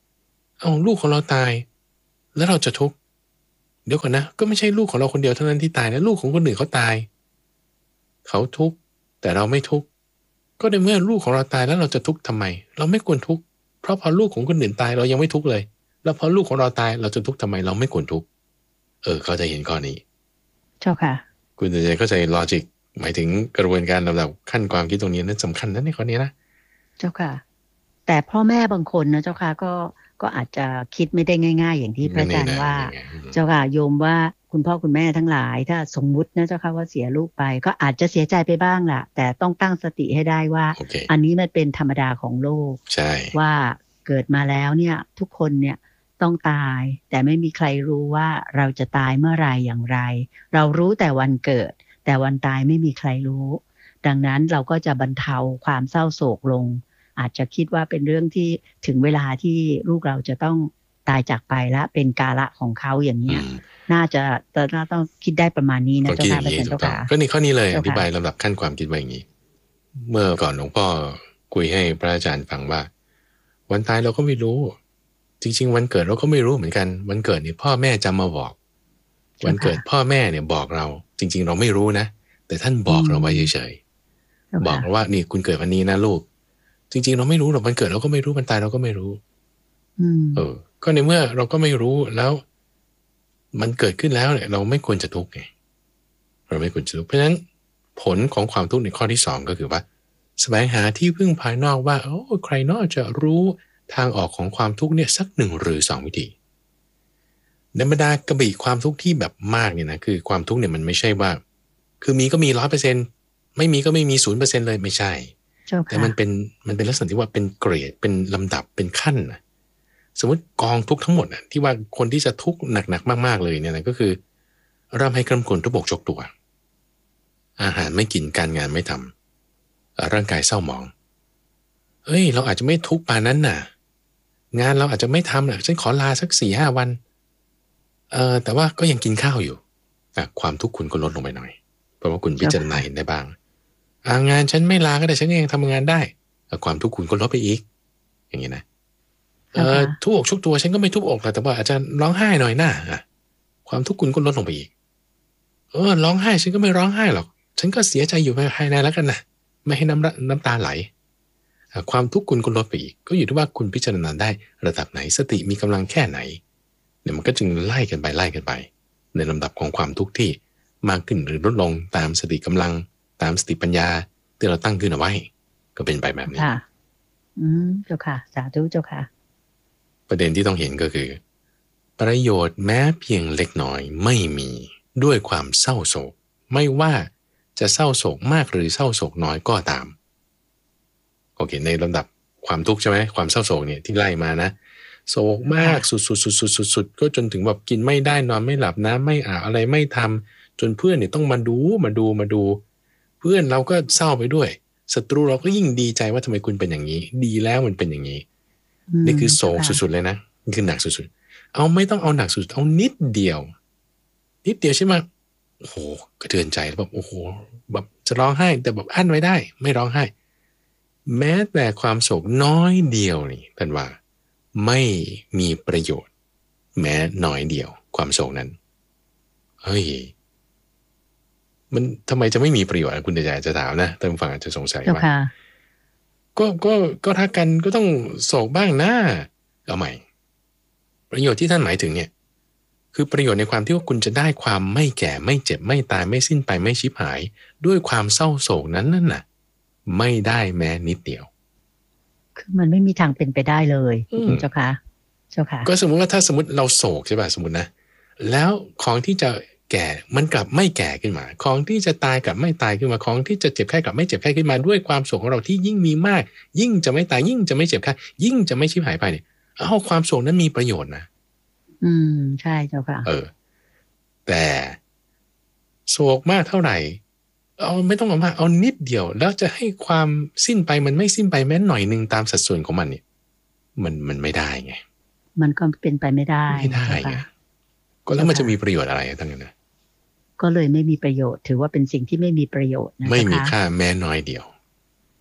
เอาลูกของเราตายแล้วเราจะทุกข์เดี๋ยวก่อนนะก็ไม่ใช่ลูกของเราคนเดียวเท่านั้นที่ตายนะลูกของคนอื่นเขาตายเขาทุกข์แต่เราไม่ทุกข์ก็ในเมื่อลูกของเราตายแล้วเราจะทุกข์ทำไมเราไม่ควรทุกข์เพราะพอลูกของคนอื่นตายเรายังไม่ทุกข์เลยแล้วพอลูกของเราตายเราจะทุกข์ทำไมเราไม่ควรทุกข์เออเขาจะเห็นข้อนี้เจ้าค่ะคุณจะเข้าใจลอจิกหมายถึงกระบวนการลำดับขั้นความคิดตรงนี้นั้นสำคัญนะในข้อนี้นะเจ้าค่ะแต่พ่อแม่บางคนนะเจ้าค่ะก็ก็อาจจะคิดไม่ได้ง่ายๆอย่างที่พระอาจารย์ว่าเจ้าค่ะโยมว่าคุณพ่อคุณแม่ทั้งหลายถ้าสมมุตินะเจ้าค่ะว่าเสียลูกไปก็อาจจะเสียใจไปบ้างล่ะแต่ต้องตั้งสติให้ได้ว่า okay. อันนี้มันเป็นธรรมดาของโลกใช่ว่าเกิดมาแล้วเนี่ยทุกคนเนี่ยต้องตายแต่ไม่มีใครรู้ว่าเราจะตายเมื่อไรอย่างไรเรารู้แต่วันเกิดแต่วันตายไม่มีใครรู้ดังนั้นเราก็จะบรรเทาความเศร้าโศกลงอาจจะคิดว่าเป็นเรื่องที่ถึงเวลาที่ลูกเราจะต้องตายจากไปและเป็นกาละของเขาอย่างเนี้ยน่าจะน่าต้องคิดได้ประมาณนี้นะเจ้าค่ะอาจารย์เจ้าค่ะก็นี่ข้อนี้เลยอธิบายลำดับขั้นความคิดไว้อย่างนี้เมื่อก่อนหลวงพ่อคุยให้พระอาจารย์ฟังว่าวันตายเราก็ไม่รู้จริงๆวันเกิดเราก็ไม่รู้เหมือนกันวันเกิดนี่พ่อแม่จำมาบอกวันเกิดพ่อแม่เนี่ยบอกเราจริงๆเราไม่รู้นะแต่ท่านบอกเราไว้เฉยๆบอกเราว่านี่คุณเกิดวันนี้นะลูกจริงๆเราไม่รู้หรอกวันเกิดเราก็ไม่รู้วันตายเราก็ไม่รู้เออก็ในเมื่อเราก็ไม่รู้แล้วมันเกิดขึ้นแล้วเนี่ยเราไม่ควรจะทุกข์ไงเราไม่ควรจะทุกข์เพราะฉะนั้นผลของความทุกข์ในข้อที่สองก็คือว่าแสวงหาที่พึ่งภายนอกว่าโอ้ใครนอกจะรู้ทางออกของความทุกข์เนี่ยสักหนึ่งหรือสองวิธีในบรรดากระบี่ความทุกข์ที่แบบมากเนี่ยนะคือความทุกข์เนี่ยมันไม่ใช่ว่าคือมีก็มีร้อยเปอร์เซ็นต์ไม่มีก็ไม่มีศูนย์เปอร์เซ็นต์เลยไม่ใช่แต่มันเป็นมันเป็นลักษณะที่ว่าเป็นเกรดเป็นลำดับเป็นขั้นนะสมมติกองทุกข์ทั้งหมดนะที่ว่าคนที่จะทุกข์หนักๆมากๆเลยเนี่ยนะก็คือร่ำให้กำกลทุบกชกตัวอาหารไม่กินการงานไม่ทำร่างกายเศร้าหมองเอ้ยเราอาจจะไม่ทุกข์ปานนั้นน่ะงานเราอาจจะไม่ทำน่ะฉันขอลาสักสี่ห้าวันเออแต่ว่าก็ยังกินข้าวอยู่อ่ะความทุกข์คุณก็ลดลงไปหน่อยเพราะว่าคุณพิจารณาเห็นได้บ้างอ่างานฉันไม่ลาก็ได้ฉันยังทำงานได้ความทุกข์คุณก็ลดไปอีกอย่างนี้นะเออทุบอกชุกตัวฉันก็ไม่ทุบอกแต่ว่าอาจจะร้องไห้หน่อยหน้าอ่ะความทุกข์คุณก็ลดลงไปอีกเออร้องไห้ฉันก็ไม่ร้องไห้หรอกฉันก็เสียใจอยู่ภายในแล้วกันนะไม่ให้น้ำน้ำตาไหลความทุกข์คุณก็ลดไปอีกก็อยู่ที่ว่าคุณพิจารณาได้ระดับไหนสติมีกำลังแค่ไหนเนี่ยมันก็จึงไล่กันไปไล่กันไปในลำดับของความทุกข์ที่มากขึ้นหรือลดลงตามสติกำลังตามสติปัญญาที่เราตั้งขึ้นเอาไว้ก็เป็นไปแบบนี้ค่ะอืมเจ้าค่ะสาธุเจ้าค่ะประเด็นที่ต้องเห็นก็คือประโยชน์แม้เพียงเล็กน้อยไม่มีด้วยความเศร้าโศกไม่ว่าจะเศร้าโศกมากหรือเศร้าโศกน้อยก็ตามโอเคในลำดับความทุกข์ใช่ไหมความเศร้าโศกเนี่ยที่ไล่มานะโศกมากสุดๆๆๆๆก็จนถึงแบบกินไม่ได้นอนไม่หลับนะไม่อาบอะไรไม่ทำจนเพื่อนเนี่ยต้องมาดูมาดูมาดูเพื่อนเราก็เศร้าไปด้วยศัตรูเราก็ยิ่งดีใจว่าทำไมคุณเป็นอย่างนี้ดีแล้วมันเป็นอย่างนี้นี่คือโศกสุดๆเลยนะนี่คือหนักสุดๆเอาไม่ต้องเอาหนักสุดเอานิดเดียวนิดเดียวใช่ไหมโอ้โหกระเทือนใจแบบโอ้โหแบบจะร้องไห้แต่แบบอั้นไว้ได้ไม่ร้องไห้แม้แต่ความโศกน้อยเดียวนี่ท่านว่าไม่มีประโยชน์แม้น้อยเดียวความโศกนั้นเฮ้ยมันทำไมจะไม่มีประโยชน์คุณจะจะถามนะท่านฟังอาจจะสงสัยว่าก็ก็ก็ถ้ากันก็ต้องโศกบ้างนะเอาใหม่ประโยชน์ที่ท่านหมายถึงเนี่ยคือประโยชน์ในความที่ว่าคุณจะได้ความไม่แก่ไม่เจ็บไม่ตายไม่สิ้นไปไม่ชิบหายด้วยความเศร้าโศกนั้นนั่นน่ะไม่ได้แม้นิดเดียวคือมันไม่มีทางเป็นไปได้เลยเจ้าค่ะเจ้าค่ะก็สมมติว่าถ้าสมมติเราโศกใช่ป่ะสมมตินะแล้วของที่จะแก่มันกลับไม่แก่ขึ้นมาของที่จะตายกลับไม่ตายขึ้นมาของที่จะเจ็บไข้กลับไม่เจ็บไข้ขึ้นมาด้วยความโศกของเราที่ยิ่งมีมากยิ่งจะไม่ตายยิ่งจะไม่เจ็บไข้ยิ่งจะไม่ชิบหายไปเนี่ยเอาความโศกนั้นมีประโยชน์นะอืมใช่เจ้าค่ะเออแต่โศกมากเท่าไหร่เอาไม่ต้องเอามากเอานิดเดียวแล้วจะให้ความสิ้นไปมันไม่สิ้นไปแม้หน่อยนึงตามสัดส่วนของมันเนี่ยมันมันไม่ได้ไงมันก็เป็นไปไม่ได้ไม่ได้ไงก็แล้วมันจะมีประโยชน์อะไรทั้งนั้นนะก็เลยไม่มีประโยชน์ถือว่าเป็นสิ่งที่ไม่มีประโยชน์นะไม่มีค่าแม้น้อยเดียว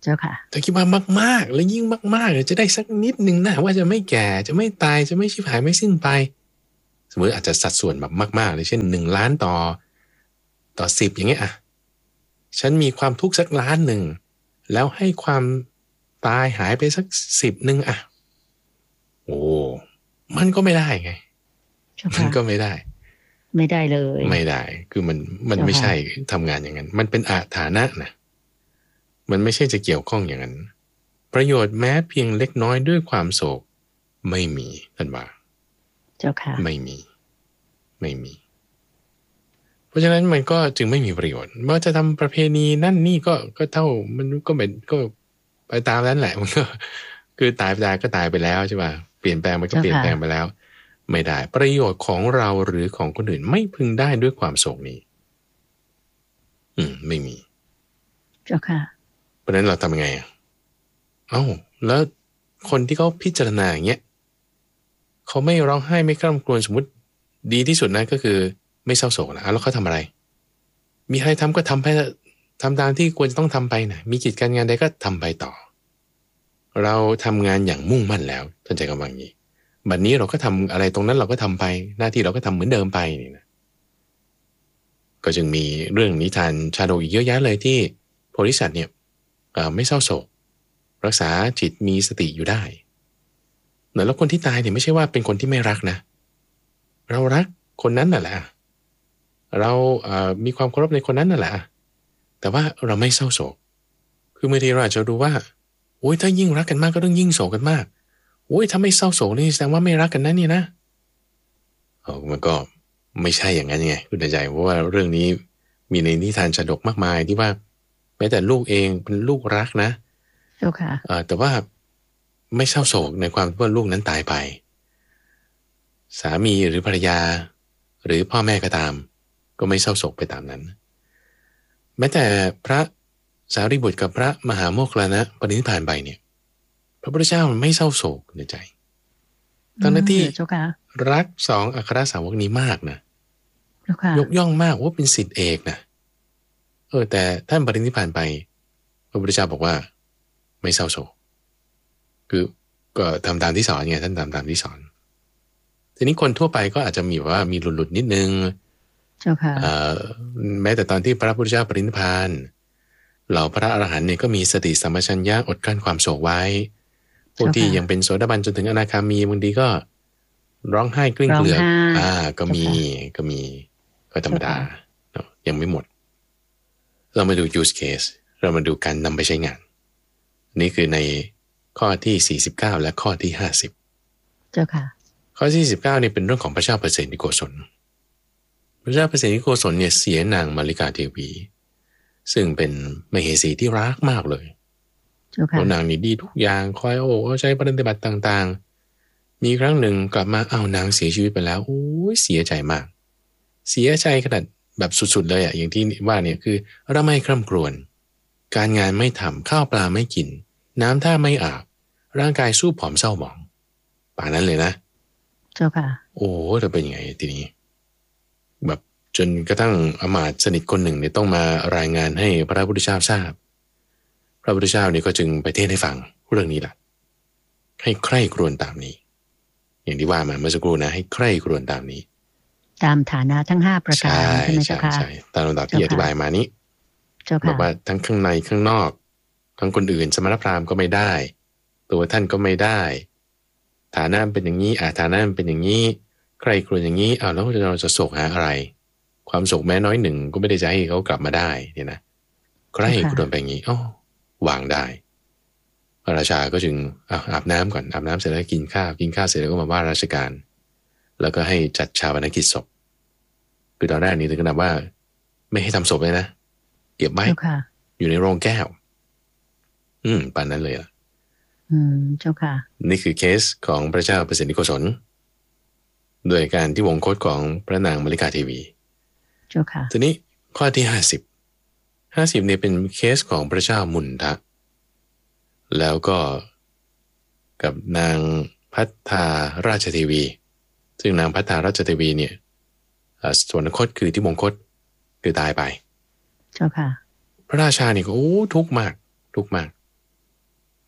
เจ้าค่ะแต่คิดว่ามากๆแล้วยิ่งมากๆจะได้สักนิดนึงนะว่าจะไม่แก่จะไม่ตายจะไม่ชิบหายไม่สิ้นไปสมมติอาจจะสัดส่วนแบบมากๆเลยเช่นหนึ่งล้านต่อต่อสิบอย่างเงี้ยอ่ะฉันมีความทุกข์สักล้านหนึ่งแล้วให้ความตายหายไปสักสิบหนึ่งอ่ะโอ้มันก็ไม่ได้ไงมันก็ไม่ได้ไม่ได้เลยไม่ได้คือมันมันไม่ใช่ทำงานอย่างนั้นมันเป็นอาฐานะนะมันไม่ใช่จะเกี่ยวข้องอย่างนั้นประโยชน์แม้เพียงเล็กน้อยด้วยความโศกไม่มีท่านว่าเจ้าค่ะไม่มีไม่มีเพราะฉะนั้นมันก็จึงไม่มีประโยชน์ว่าจะทำประเพณีนั่นนี่ก็ก็เท่ามันก็เป็นก็ไปตามนั้นแหละมันก็คือตายไปตายก็ตายไปแล้วใช่ป่ะเปลี่ยนแปลงมันก็เปลี่ยนแปลงไปแล้วไม่ได้ประโยชน์ของเราหรือของคนอื่นไม่พึงได้ด้วยความโศกนี้อืมไม่มีเจ้าค่ะเพราะฉะนั้นเราทำยังไงอ่ะเอ้าแล้วคนที่เขาพิจารณาอย่างเงี้ยเขาไม่ร้องไห้ไม่คร่ำครวญสมมติดีที่สุดนะก็คือไม่เศร้าโศกนะแล้วเขาทำอะไรมีอะไรทำก็ทำไปทำตามที่ควรจะต้องทำไปนะมีกิจการงานใดก็ทำไปต่อเราทำงานอย่างมุ่งมั่นแล้วท่านใจกำลังนี้บัดนี้เราก็ทำอะไรตรงนั้นเราก็ทำไปหน้าที่เราก็ทำเหมือนเดิมไปนี่นะก็จึงมีเรื่องนิทานชาดกอีกเยอะแยะเลยที่โพธิสัตว์เนี่ยไม่เศร้าโศกรักษาจิตมีสติอยู่ได้แล้วคนที่ตายเนี่ยไม่ใช่ว่าเป็นคนที่ไม่รักนะเรารักคนนั้นน่ะแหละเรามีความเคารพในคนนั้นน่ะแหละแต่ว่าเราไม่เศร้าโศกคือบางทีเราอาจจะดูว่าโอ้ยถ้ายิ่งรักกันมากก็ต้องยิ่งโศกกันมากโอ้ยถ้าไม่เศร้าโศกนี่แสดงว่าไม่รักกันนะนี่นะเออมันก็ไม่ใช่อย่างนั้นไงคุณใจเพราะว่าเรื่องนี้มีในนิทานชาดกมากมายที่ว่าแม้แต่ลูกเองเป็นลูกรักนะเจ้าค่ะแต่ว่าไม่เศร้าโศกในความที่ว่าลูกนั้นตายไปสามีหรือภรรยาหรือพ่อแม่ก็ตามก็ไม่เศร้าโศกไปตามนั้นแม้แต่พระสารีบุตรกับพระมหาโมคคัลลานะปรินิพพานไปเนี่ยพระพุทธเจ้าไม่เศร้าโศกในใจทั้งที่รักสองอัครสาวกนี้มากนะยกย่องมากว่าเป็นศิษย์เอกนะเออแต่ท่านปรินิพพานไปพระพุทธเจ้าบอกว่าไม่เศร้าโศกคือก็ทำตามที่สอนไงท่านทำตามที่สอนทีนี้คนทั่วไปก็อาจจะมีว่ามีหลุดๆนิดนึงเจ้าค่ะแม้แต่ตอนที่พระพุทธเจ้าปรินิพพานเหล่าพระอรหันต์เนี่ยก็มีสติสัมปชัญญะอดกั้นความโศกไว้พวกที่ยังเป็นโสดาบันจนถึงอนาคามีบางทีก็ร้องไห้กลิ้งเกลือกอ่าก็มีก็มีก็ธรรมดายังไม่หมดเรามาดู use case เรามาดูการนำไปใช้งานนี่คือในข้อที่สี่สิบเก้าและข้อที่ห้าสิบเจ้าค่ะข้อที่สี่สิบเก้านี่เป็นเรื่องของพระเจ้าประเสนิโกศลพระเจ้าประเสนิโกศลเนี่ยเสียนางมาริกาเทวีซึ่งเป็นมเหสีที่รักมากเลยแล้วนางนี่ดีทุกอย่างคอยโอ้ใช้ปฏิบัติต่างๆมีครั้งหนึ่งกลับมาอ้าวนางเสียชีวิตไปแล้วโอ้ยเสียใจมากเสียใจขนาดแบบสุดๆเลยอ่ะอย่างที่ว่าเนี่ยคือระไม่คร่ำครวญการงานไม่ทำข้าวปลาไม่กินน้ำท่าไม่อาบร่างกายสู้ผอมเศร้าหมองป่านั้นเลยนะเจ้าค่ะโอ้จะเป็นยังไงทีนี้แบบจนกระทั่งอมาตย์สนิทคนหนึ่งเนี่ยต้องมารายงานให้พระพุทธเจ้าทราบพระพุทธเจ้าเนี่ยก็จึงไปเทศให้ฟังเรื่องนี้แหละให้ใคร่ครวญตามนี้อย่างที่ว่ามาเมื่อสักครู่นะให้ใคร่ครวญตามนี้ตามฐานะทั้งห้าประการใช่ไหมเจ้าค่ะใช่ตามลำดับที่อธิบายมานี้บอกว่าทั้งข้างในข้างนอกทั้งคนอื่นสมณพราหมณ์ก็ไม่ได้ตัวท่านก็ไม่ได้ฐานะเป็นอย่างนี้อาฐานะเป็นอย่างนี้ใครครวญอย่างนี้อ้าวแล้วเราจะโศกหาอะไรความโศกแม้น้อยหนึ่งก็ไม่ได้จะให้เขากลับมาได้เนี่ยนะใครครวญไปอย่างนี้อ๋อวางได้พระราชาก็จึงอาบน้ำก่อนอาบน้ำเสร็จแล้วกินข้าวกินข้าวเสร็จแล้วก็มาว่าราชการแล้วก็ให้จัดชาปนกิจศพคือตอนแรกนี้ถึงขนาดว่าไม่ให้ทำศพเลยนะเก็บไว้อยู่ในโรงแก้วอืมปานนั้นเลยอ่ะอืมเจ้าค่ะนี่คือเคสของพระเจ้าประเสนิโกศลโดยการที่วงคตของพระนางมาริกาเทวีเจ้าค่ะทีนี้ข้อที่ห้าสิบห้าสิบเนี่ยเป็นเคสของพระเจ้ามุนทะแล้วก็กับนางพัทธาราชเทวีซึ่งนางพัทธาราชเทวีเนี่ยส่วนคตคือที่วงคตคือตายไปเจ้าค่ะพระราชานี่ก็โอ้ทุกข์มากทุกข์มาก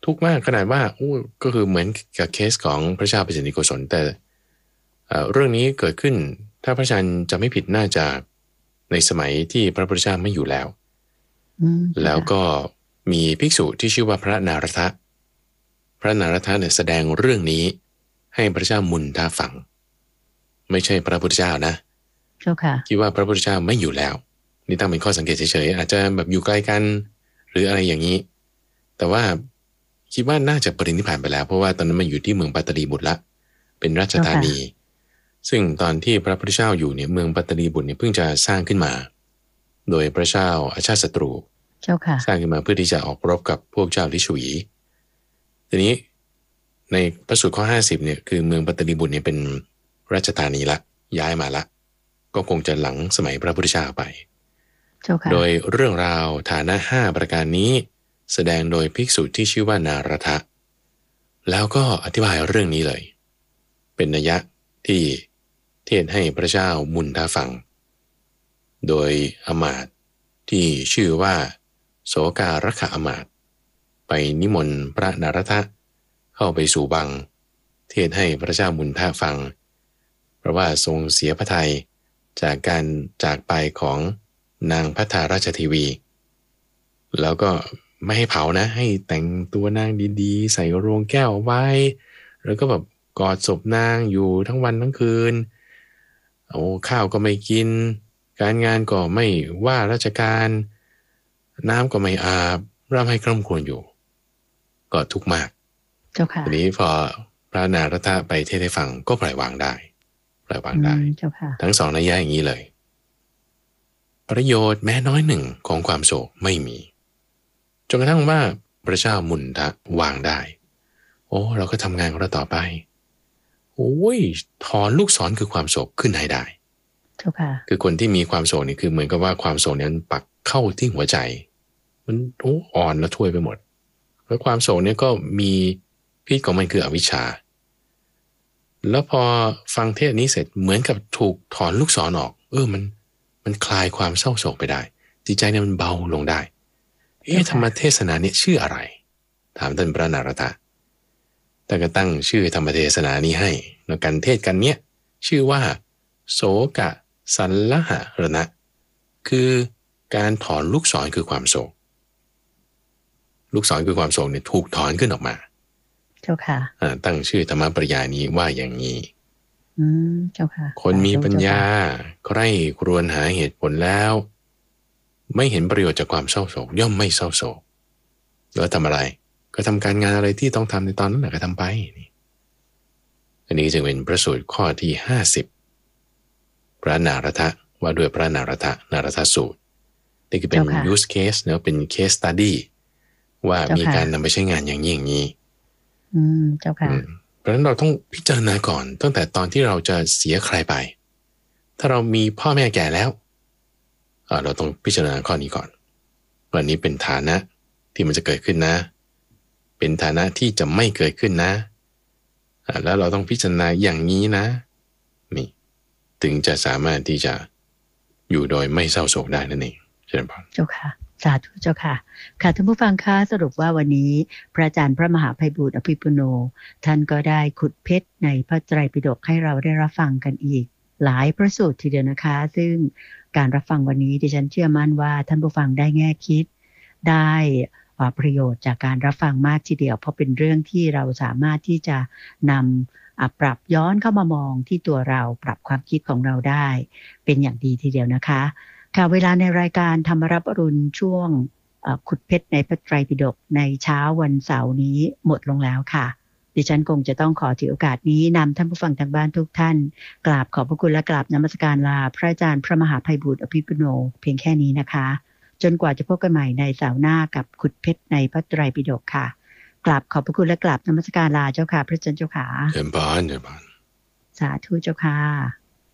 ทุกข์มากขนาดว่าอู้ก็คือเหมือนกับเคสของพระเจ้าปเสนทิโกศลแต่เรื่องนี้เกิดขึ้นถ้าพระอาจารย์จะไม่ผิดน่าจะในสมัยที่พระพุทธเจ้าไม่อยู่แล้วแล้วก็มีภิกษุที่ชื่อว่าพระนารถะพระนารถะเนี่ยแสดงเรื่องนี้ให้พระเจ้ามุนทาฟังไม่ใช่พระพุทธเจ้านะคิดว่าพระพุทธเจ้าไม่อยู่แล้วนี่ตั้งเป็นข้อสังเกตเฉยๆอาจจะแบบอยู่ใกล้กันหรืออะไรอย่างนี้แต่ว่าคิดว่าน่าจะปรินิพพานไปแล้วเพราะว่าตอนนั้นมันอยู่ที่เมืองปัตตลีบุตรละเป็นราชธานีซึ่งตอนที่พระพุทธเจ้าอยู่เนี่ยเมืองปัตตลีบุตรเนี่ยเพิ่งจะสร้างขึ้นมาโดยพระเจ้าอาชาติศัตรูสร้างขึ้นมาเพื่อที่จะออกรบกับพวกเจ้าลิชวีทีนี้ในพระสูตรข้อห้าสิบเนี่ยคือเมืองปัตตลีบุตรเนี่ยเป็นราชธานีละย้ายมาละก็คงจะหลังสมัยพระพุทธเจ้าไปโดยเรื่องราวฐานะห้าประการนี้แสดงโดยภิกษุที่ชื่อว่านารถะแล้วก็อธิบายเรื่องนี้เลยเป็นนัยยะที่เทศให้พระเจ้ามุนทาฟังโดยอมาตย์ที่ชื่อว่าโสการขะอมาตย์ไปนิมนต์พระนารถะเข้าไปสู่บังเทศให้พระเจ้ามุนทาฟังเพราะว่าทรงเสียพระทัยจากการจากไปของนางพัทาราชทีวีแล้วก็ไม่ให้เผานะให้แต่งตัวนางดีๆใส่รวงแก้วไว้แล้วก็แบบกอดศพนางอยู่ทั้งวันทั้งคืนโอ้ข้าวก็ไม่กินการงานก็ไม่ว่าราชการน้ำก็ไม่อาบร่ำให้คร่ำครวญอยู่ก็ทุกข์มากเจ้าค่ะทีนี้พอพระนารถะไปเทศให้ฟังก็ปล่อยวางได้ปล่อยวางได้เจ้าค่ะทั้งสองนัยยะอย่างนี้เลยประโยชน์แม้น้อยหนึ่งของความโศกไม่มีจนกระทั่งว่าพระเจ้ามุนทะวางได้โอ้เราก็ทำงานของเราต่อไปโอ้ยถอนลูกศรคือความโศกขึ้นให้ได้คือคนที่มีความโศกนี่คือเหมือนกับว่าความโศกนั้นปักเข้าที่หัวใจมันโอ้อ่อนและถ้วยไปหมดเพราะความโศกเนี่ยก็มีพิษของมันคืออวิชชาแล้วพอฟังเทศนี้เสร็จเหมือนกับถูกถอนลูกศรออกเออมันมันคลายความเศร้าโศกไปได้จิตใจเนี่ยมันเบาลงได้เอ๊ะธรรมเทศนาเนี่ยชื่ออะไรถามท่านพระนารถะท่านก็ตั้งชื่อธรรมเทศนานี้ให้แล้วกันเทศกันเนี้ยชื่อว่าโสกะสัลลหะรณะคือการถอนลูกศรคือความโศกลูกศรคือความโศกเนี่ยถูกถอนขึ้นออกมาเจ้าค่ะตั้งชื่อธรรมปริยายนี้ว่าอย่างนี้อืมเจ้าค่ะคนมีปัญญาใคร่ครวญหาเหตุผลแล้วไม่เห็นประโยชน์จากความเศร้าโศกย่อมไม่เศร้าโศกแล้วทำอะไรก็ทำการงานอะไรที่ต้องทำในตอนนั้นแหละก็ทำไปนี่อันนี้จึงเป็นพระสูตรข้อที่ห้าสิบพระนารถะว่าด้วยพระนารถะนารถสูตรนี่คือเป็น use case เนาะเป็น case study ว่ามีการนำไปใช้งานอย่างนี้อย่างนี้อืมเจ้าค่ะเพราะฉะนั้นเราต้องพิจารณาก่อนตั้งแต่ตอนที่เราจะเสียใครไปถ้าเรามีพ่อแม่แก่แล้วเราต้องพิจารณาข้อนี้ก่อนวันนี้เป็นฐานะที่มันจะเกิดขึ้นนะเป็นฐานะที่จะไม่เกิดขึ้นนะแล้วเราต้องพิจารณาอย่างนี้นะนี่ถึงจะสามารถที่จะอยู่โดยไม่เศร้าโศกได้นั่นเองเชิญพรเจ้าค่ะสาธุเจ้าค่ะค่ะท่านผู้ฟังคะสรุปว่าวันนี้พระอาจารย์พระมหาไพบูลย์อภิปุโนท่านก็ได้ขุดเพชรในพระไตรปิฎกให้เราได้รับฟังกันอีกหลายพระสูตรทีเดียวนะคะซึ่งการรับฟังวันนี้ดิฉันเชื่อมั่นว่าท่านผู้ฟังได้แง่คิดได้ประโยชน์จากการรับฟังมากทีเดียวเพราะเป็นเรื่องที่เราสามารถที่จะนำปรับย้อนเข้ามามองที่ตัวเราปรับความคิดของเราได้เป็นอย่างดีทีเดียวนะคะค่ะเวลาในรายการธรรมรับอรุณช่วงขุดเพชรในพระไตรปิฎกในเช้าวันเสาร์นี้หมดลงแล้วค่ะดิฉันคงจะต้องขอถือโอกาสนี้นำท่านผู้ฟังทางบ้านทุกท่านกราบขอบพระคุณและกราบนมัสการลาพระอาจารย์พระมหาไพบูลย์อภิปุโนเพียงแค่นี้นะคะจนกว่าจะพบกันใหม่ในเสาร์หน้ากับขุดเพชรในพระไตรปิฎกค่ะกราบขอบพระคุณและกราบนมัสการลาเจ้าค่ะพระอาจารย์เจ้าค่ะเชิญพรเชิญพรสาธุเจ้าค่ะ